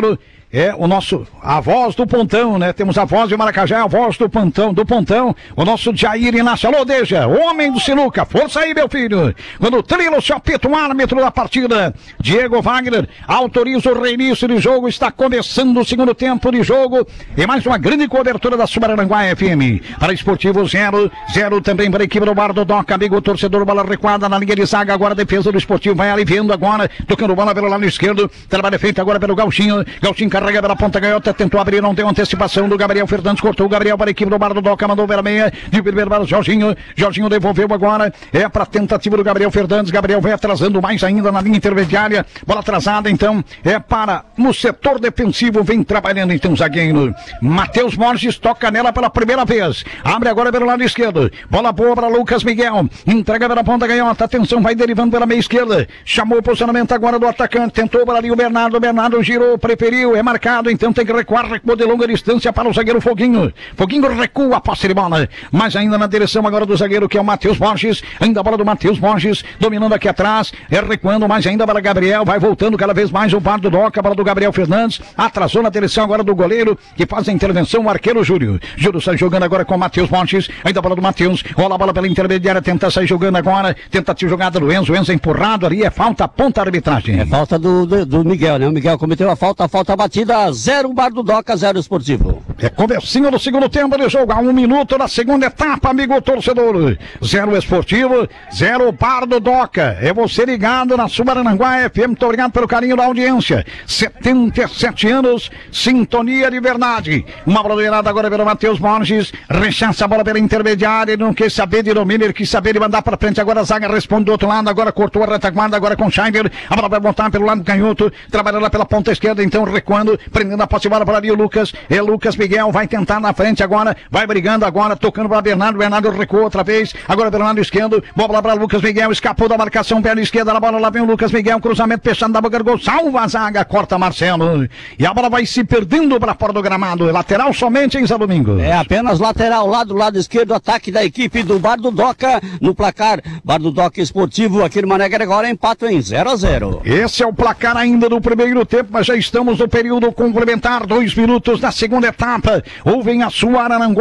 é o nosso, a voz do Pontão, né? Temos a voz de Maracajá, a voz do Pontão, do Pontão, o nosso Jair Inácio. Alô, Deja, homem do Sinuca, força aí, meu filho. Quando trila o seu apito, o árbitro da partida, Diego Wagner, autoriza o reinício de jogo, está começando o segundo tempo de jogo, e mais uma grande cobertura da Sumaranguá F M. Para Esportivo zero, zero também para a equipe do Bar do Doca, amigo torcedor, bola recuada na linha de zaga, agora a defesa do Esportivo vai aliviando agora, tocando bola pelo lado esquerdo, trabalho feito agora pelo Gauchinho, Gauchinho carrega pela ponta canhota, tentou abrir, não deu antecipação do Gabriel Fernandes, cortou o Gabriel para a equipe do Bar do Doca, mandou pela meia, de primeiro para o Jorginho, Jorginho devolveu agora, é para a tentativa do Gabriel Fernandes, Gabriel vai atrasando mais ainda na linha intermediária, bola atrasada então, é para, no setor defensivo, vem trabalhando então o zagueiro, Matheus Borges toca nela pela primeira vez, abre agora pelo lado esquerdo, bola boa para Lucas Miguel, entrega pela ponta canhota, atenção, vai derivando pela meia esquerda, chamou o posicionamento agora do atacante, tentou para ali o Bernardo, o Bernardo girou, preferiu, é marcado, então tem que recuar, recuou de longa distância para o zagueiro Foguinho, Foguinho recua a posse de bola, mas ainda na direção agora do zagueiro que é o Matheus Borges, ainda a bola do Matheus Borges, dominando aqui atrás, é recuando mais ainda para Gabriel, vai voltando cada vez mais o Bar do Doca, a bola do Gabriel Fernandes, atrasou na direção agora do goleiro, que faz a intervenção, o arqueiro Júlio, Júlio está jogando agora com o Matheus Borges, ainda a bola do Matheus, rola a bola pela intermediária, tenta sair jogando agora, tentativa jogada do Enzo, Enzo empurrado ali, é falta, ponta a arbitragem. É falta do, do, do Miguel, né? O Miguel cometeu a falta, a falta batida, zero Bar do Doca, zero Esportivo. É comecinho do segundo tempo de jogo, a um minuto da segunda etapa, amigo torcedor. Zero Esportivo, zero Bar do Doca. É você ligado na Sumaranguá F M, muito obrigado pelo carinho da audiência. setenta e sete anos, sintonia de verdade. Uma bola doirada agora pelo Matheus Borges, rechaça a bola pela intermediária, ele não quis saber de domínio, ele quis saber de mandar para frente, agora a zaga responde do outro lado, agora cortou a retaguarda, agora com o Scheider, a bola vai voltar pelo lado canhoto, trabalhando lá pela ponta esquerda, então recuando, prendendo a posse de bola para ali o Lucas, é Lucas Miguel, vai tentar na frente agora, vai brigando agora, tocando para Bernardo, Bernardo recuou outra vez, agora pelo lado esquerdo, bola para Lucas Miguel, escapou da marcação, perna esquerda na bola, lá vem o Lucas Miguel, cruzamento fechando da boca do gol, salva a zaga, corta Marcelo, e a bola vai se perdendo para fora do gramado, lateral somente em São Domingo. É apenas lateral, lá do lado esquerdo, ataque da equipe do Bar do Doca, no placar, Bar do Doca Esportivo, aqui no Mané Gregório, empate em zero a zero. Esse é o placar ainda do primeiro tempo, mas já estamos no período complementar, dois minutos da segunda etapa, ouvem a sua Araranguá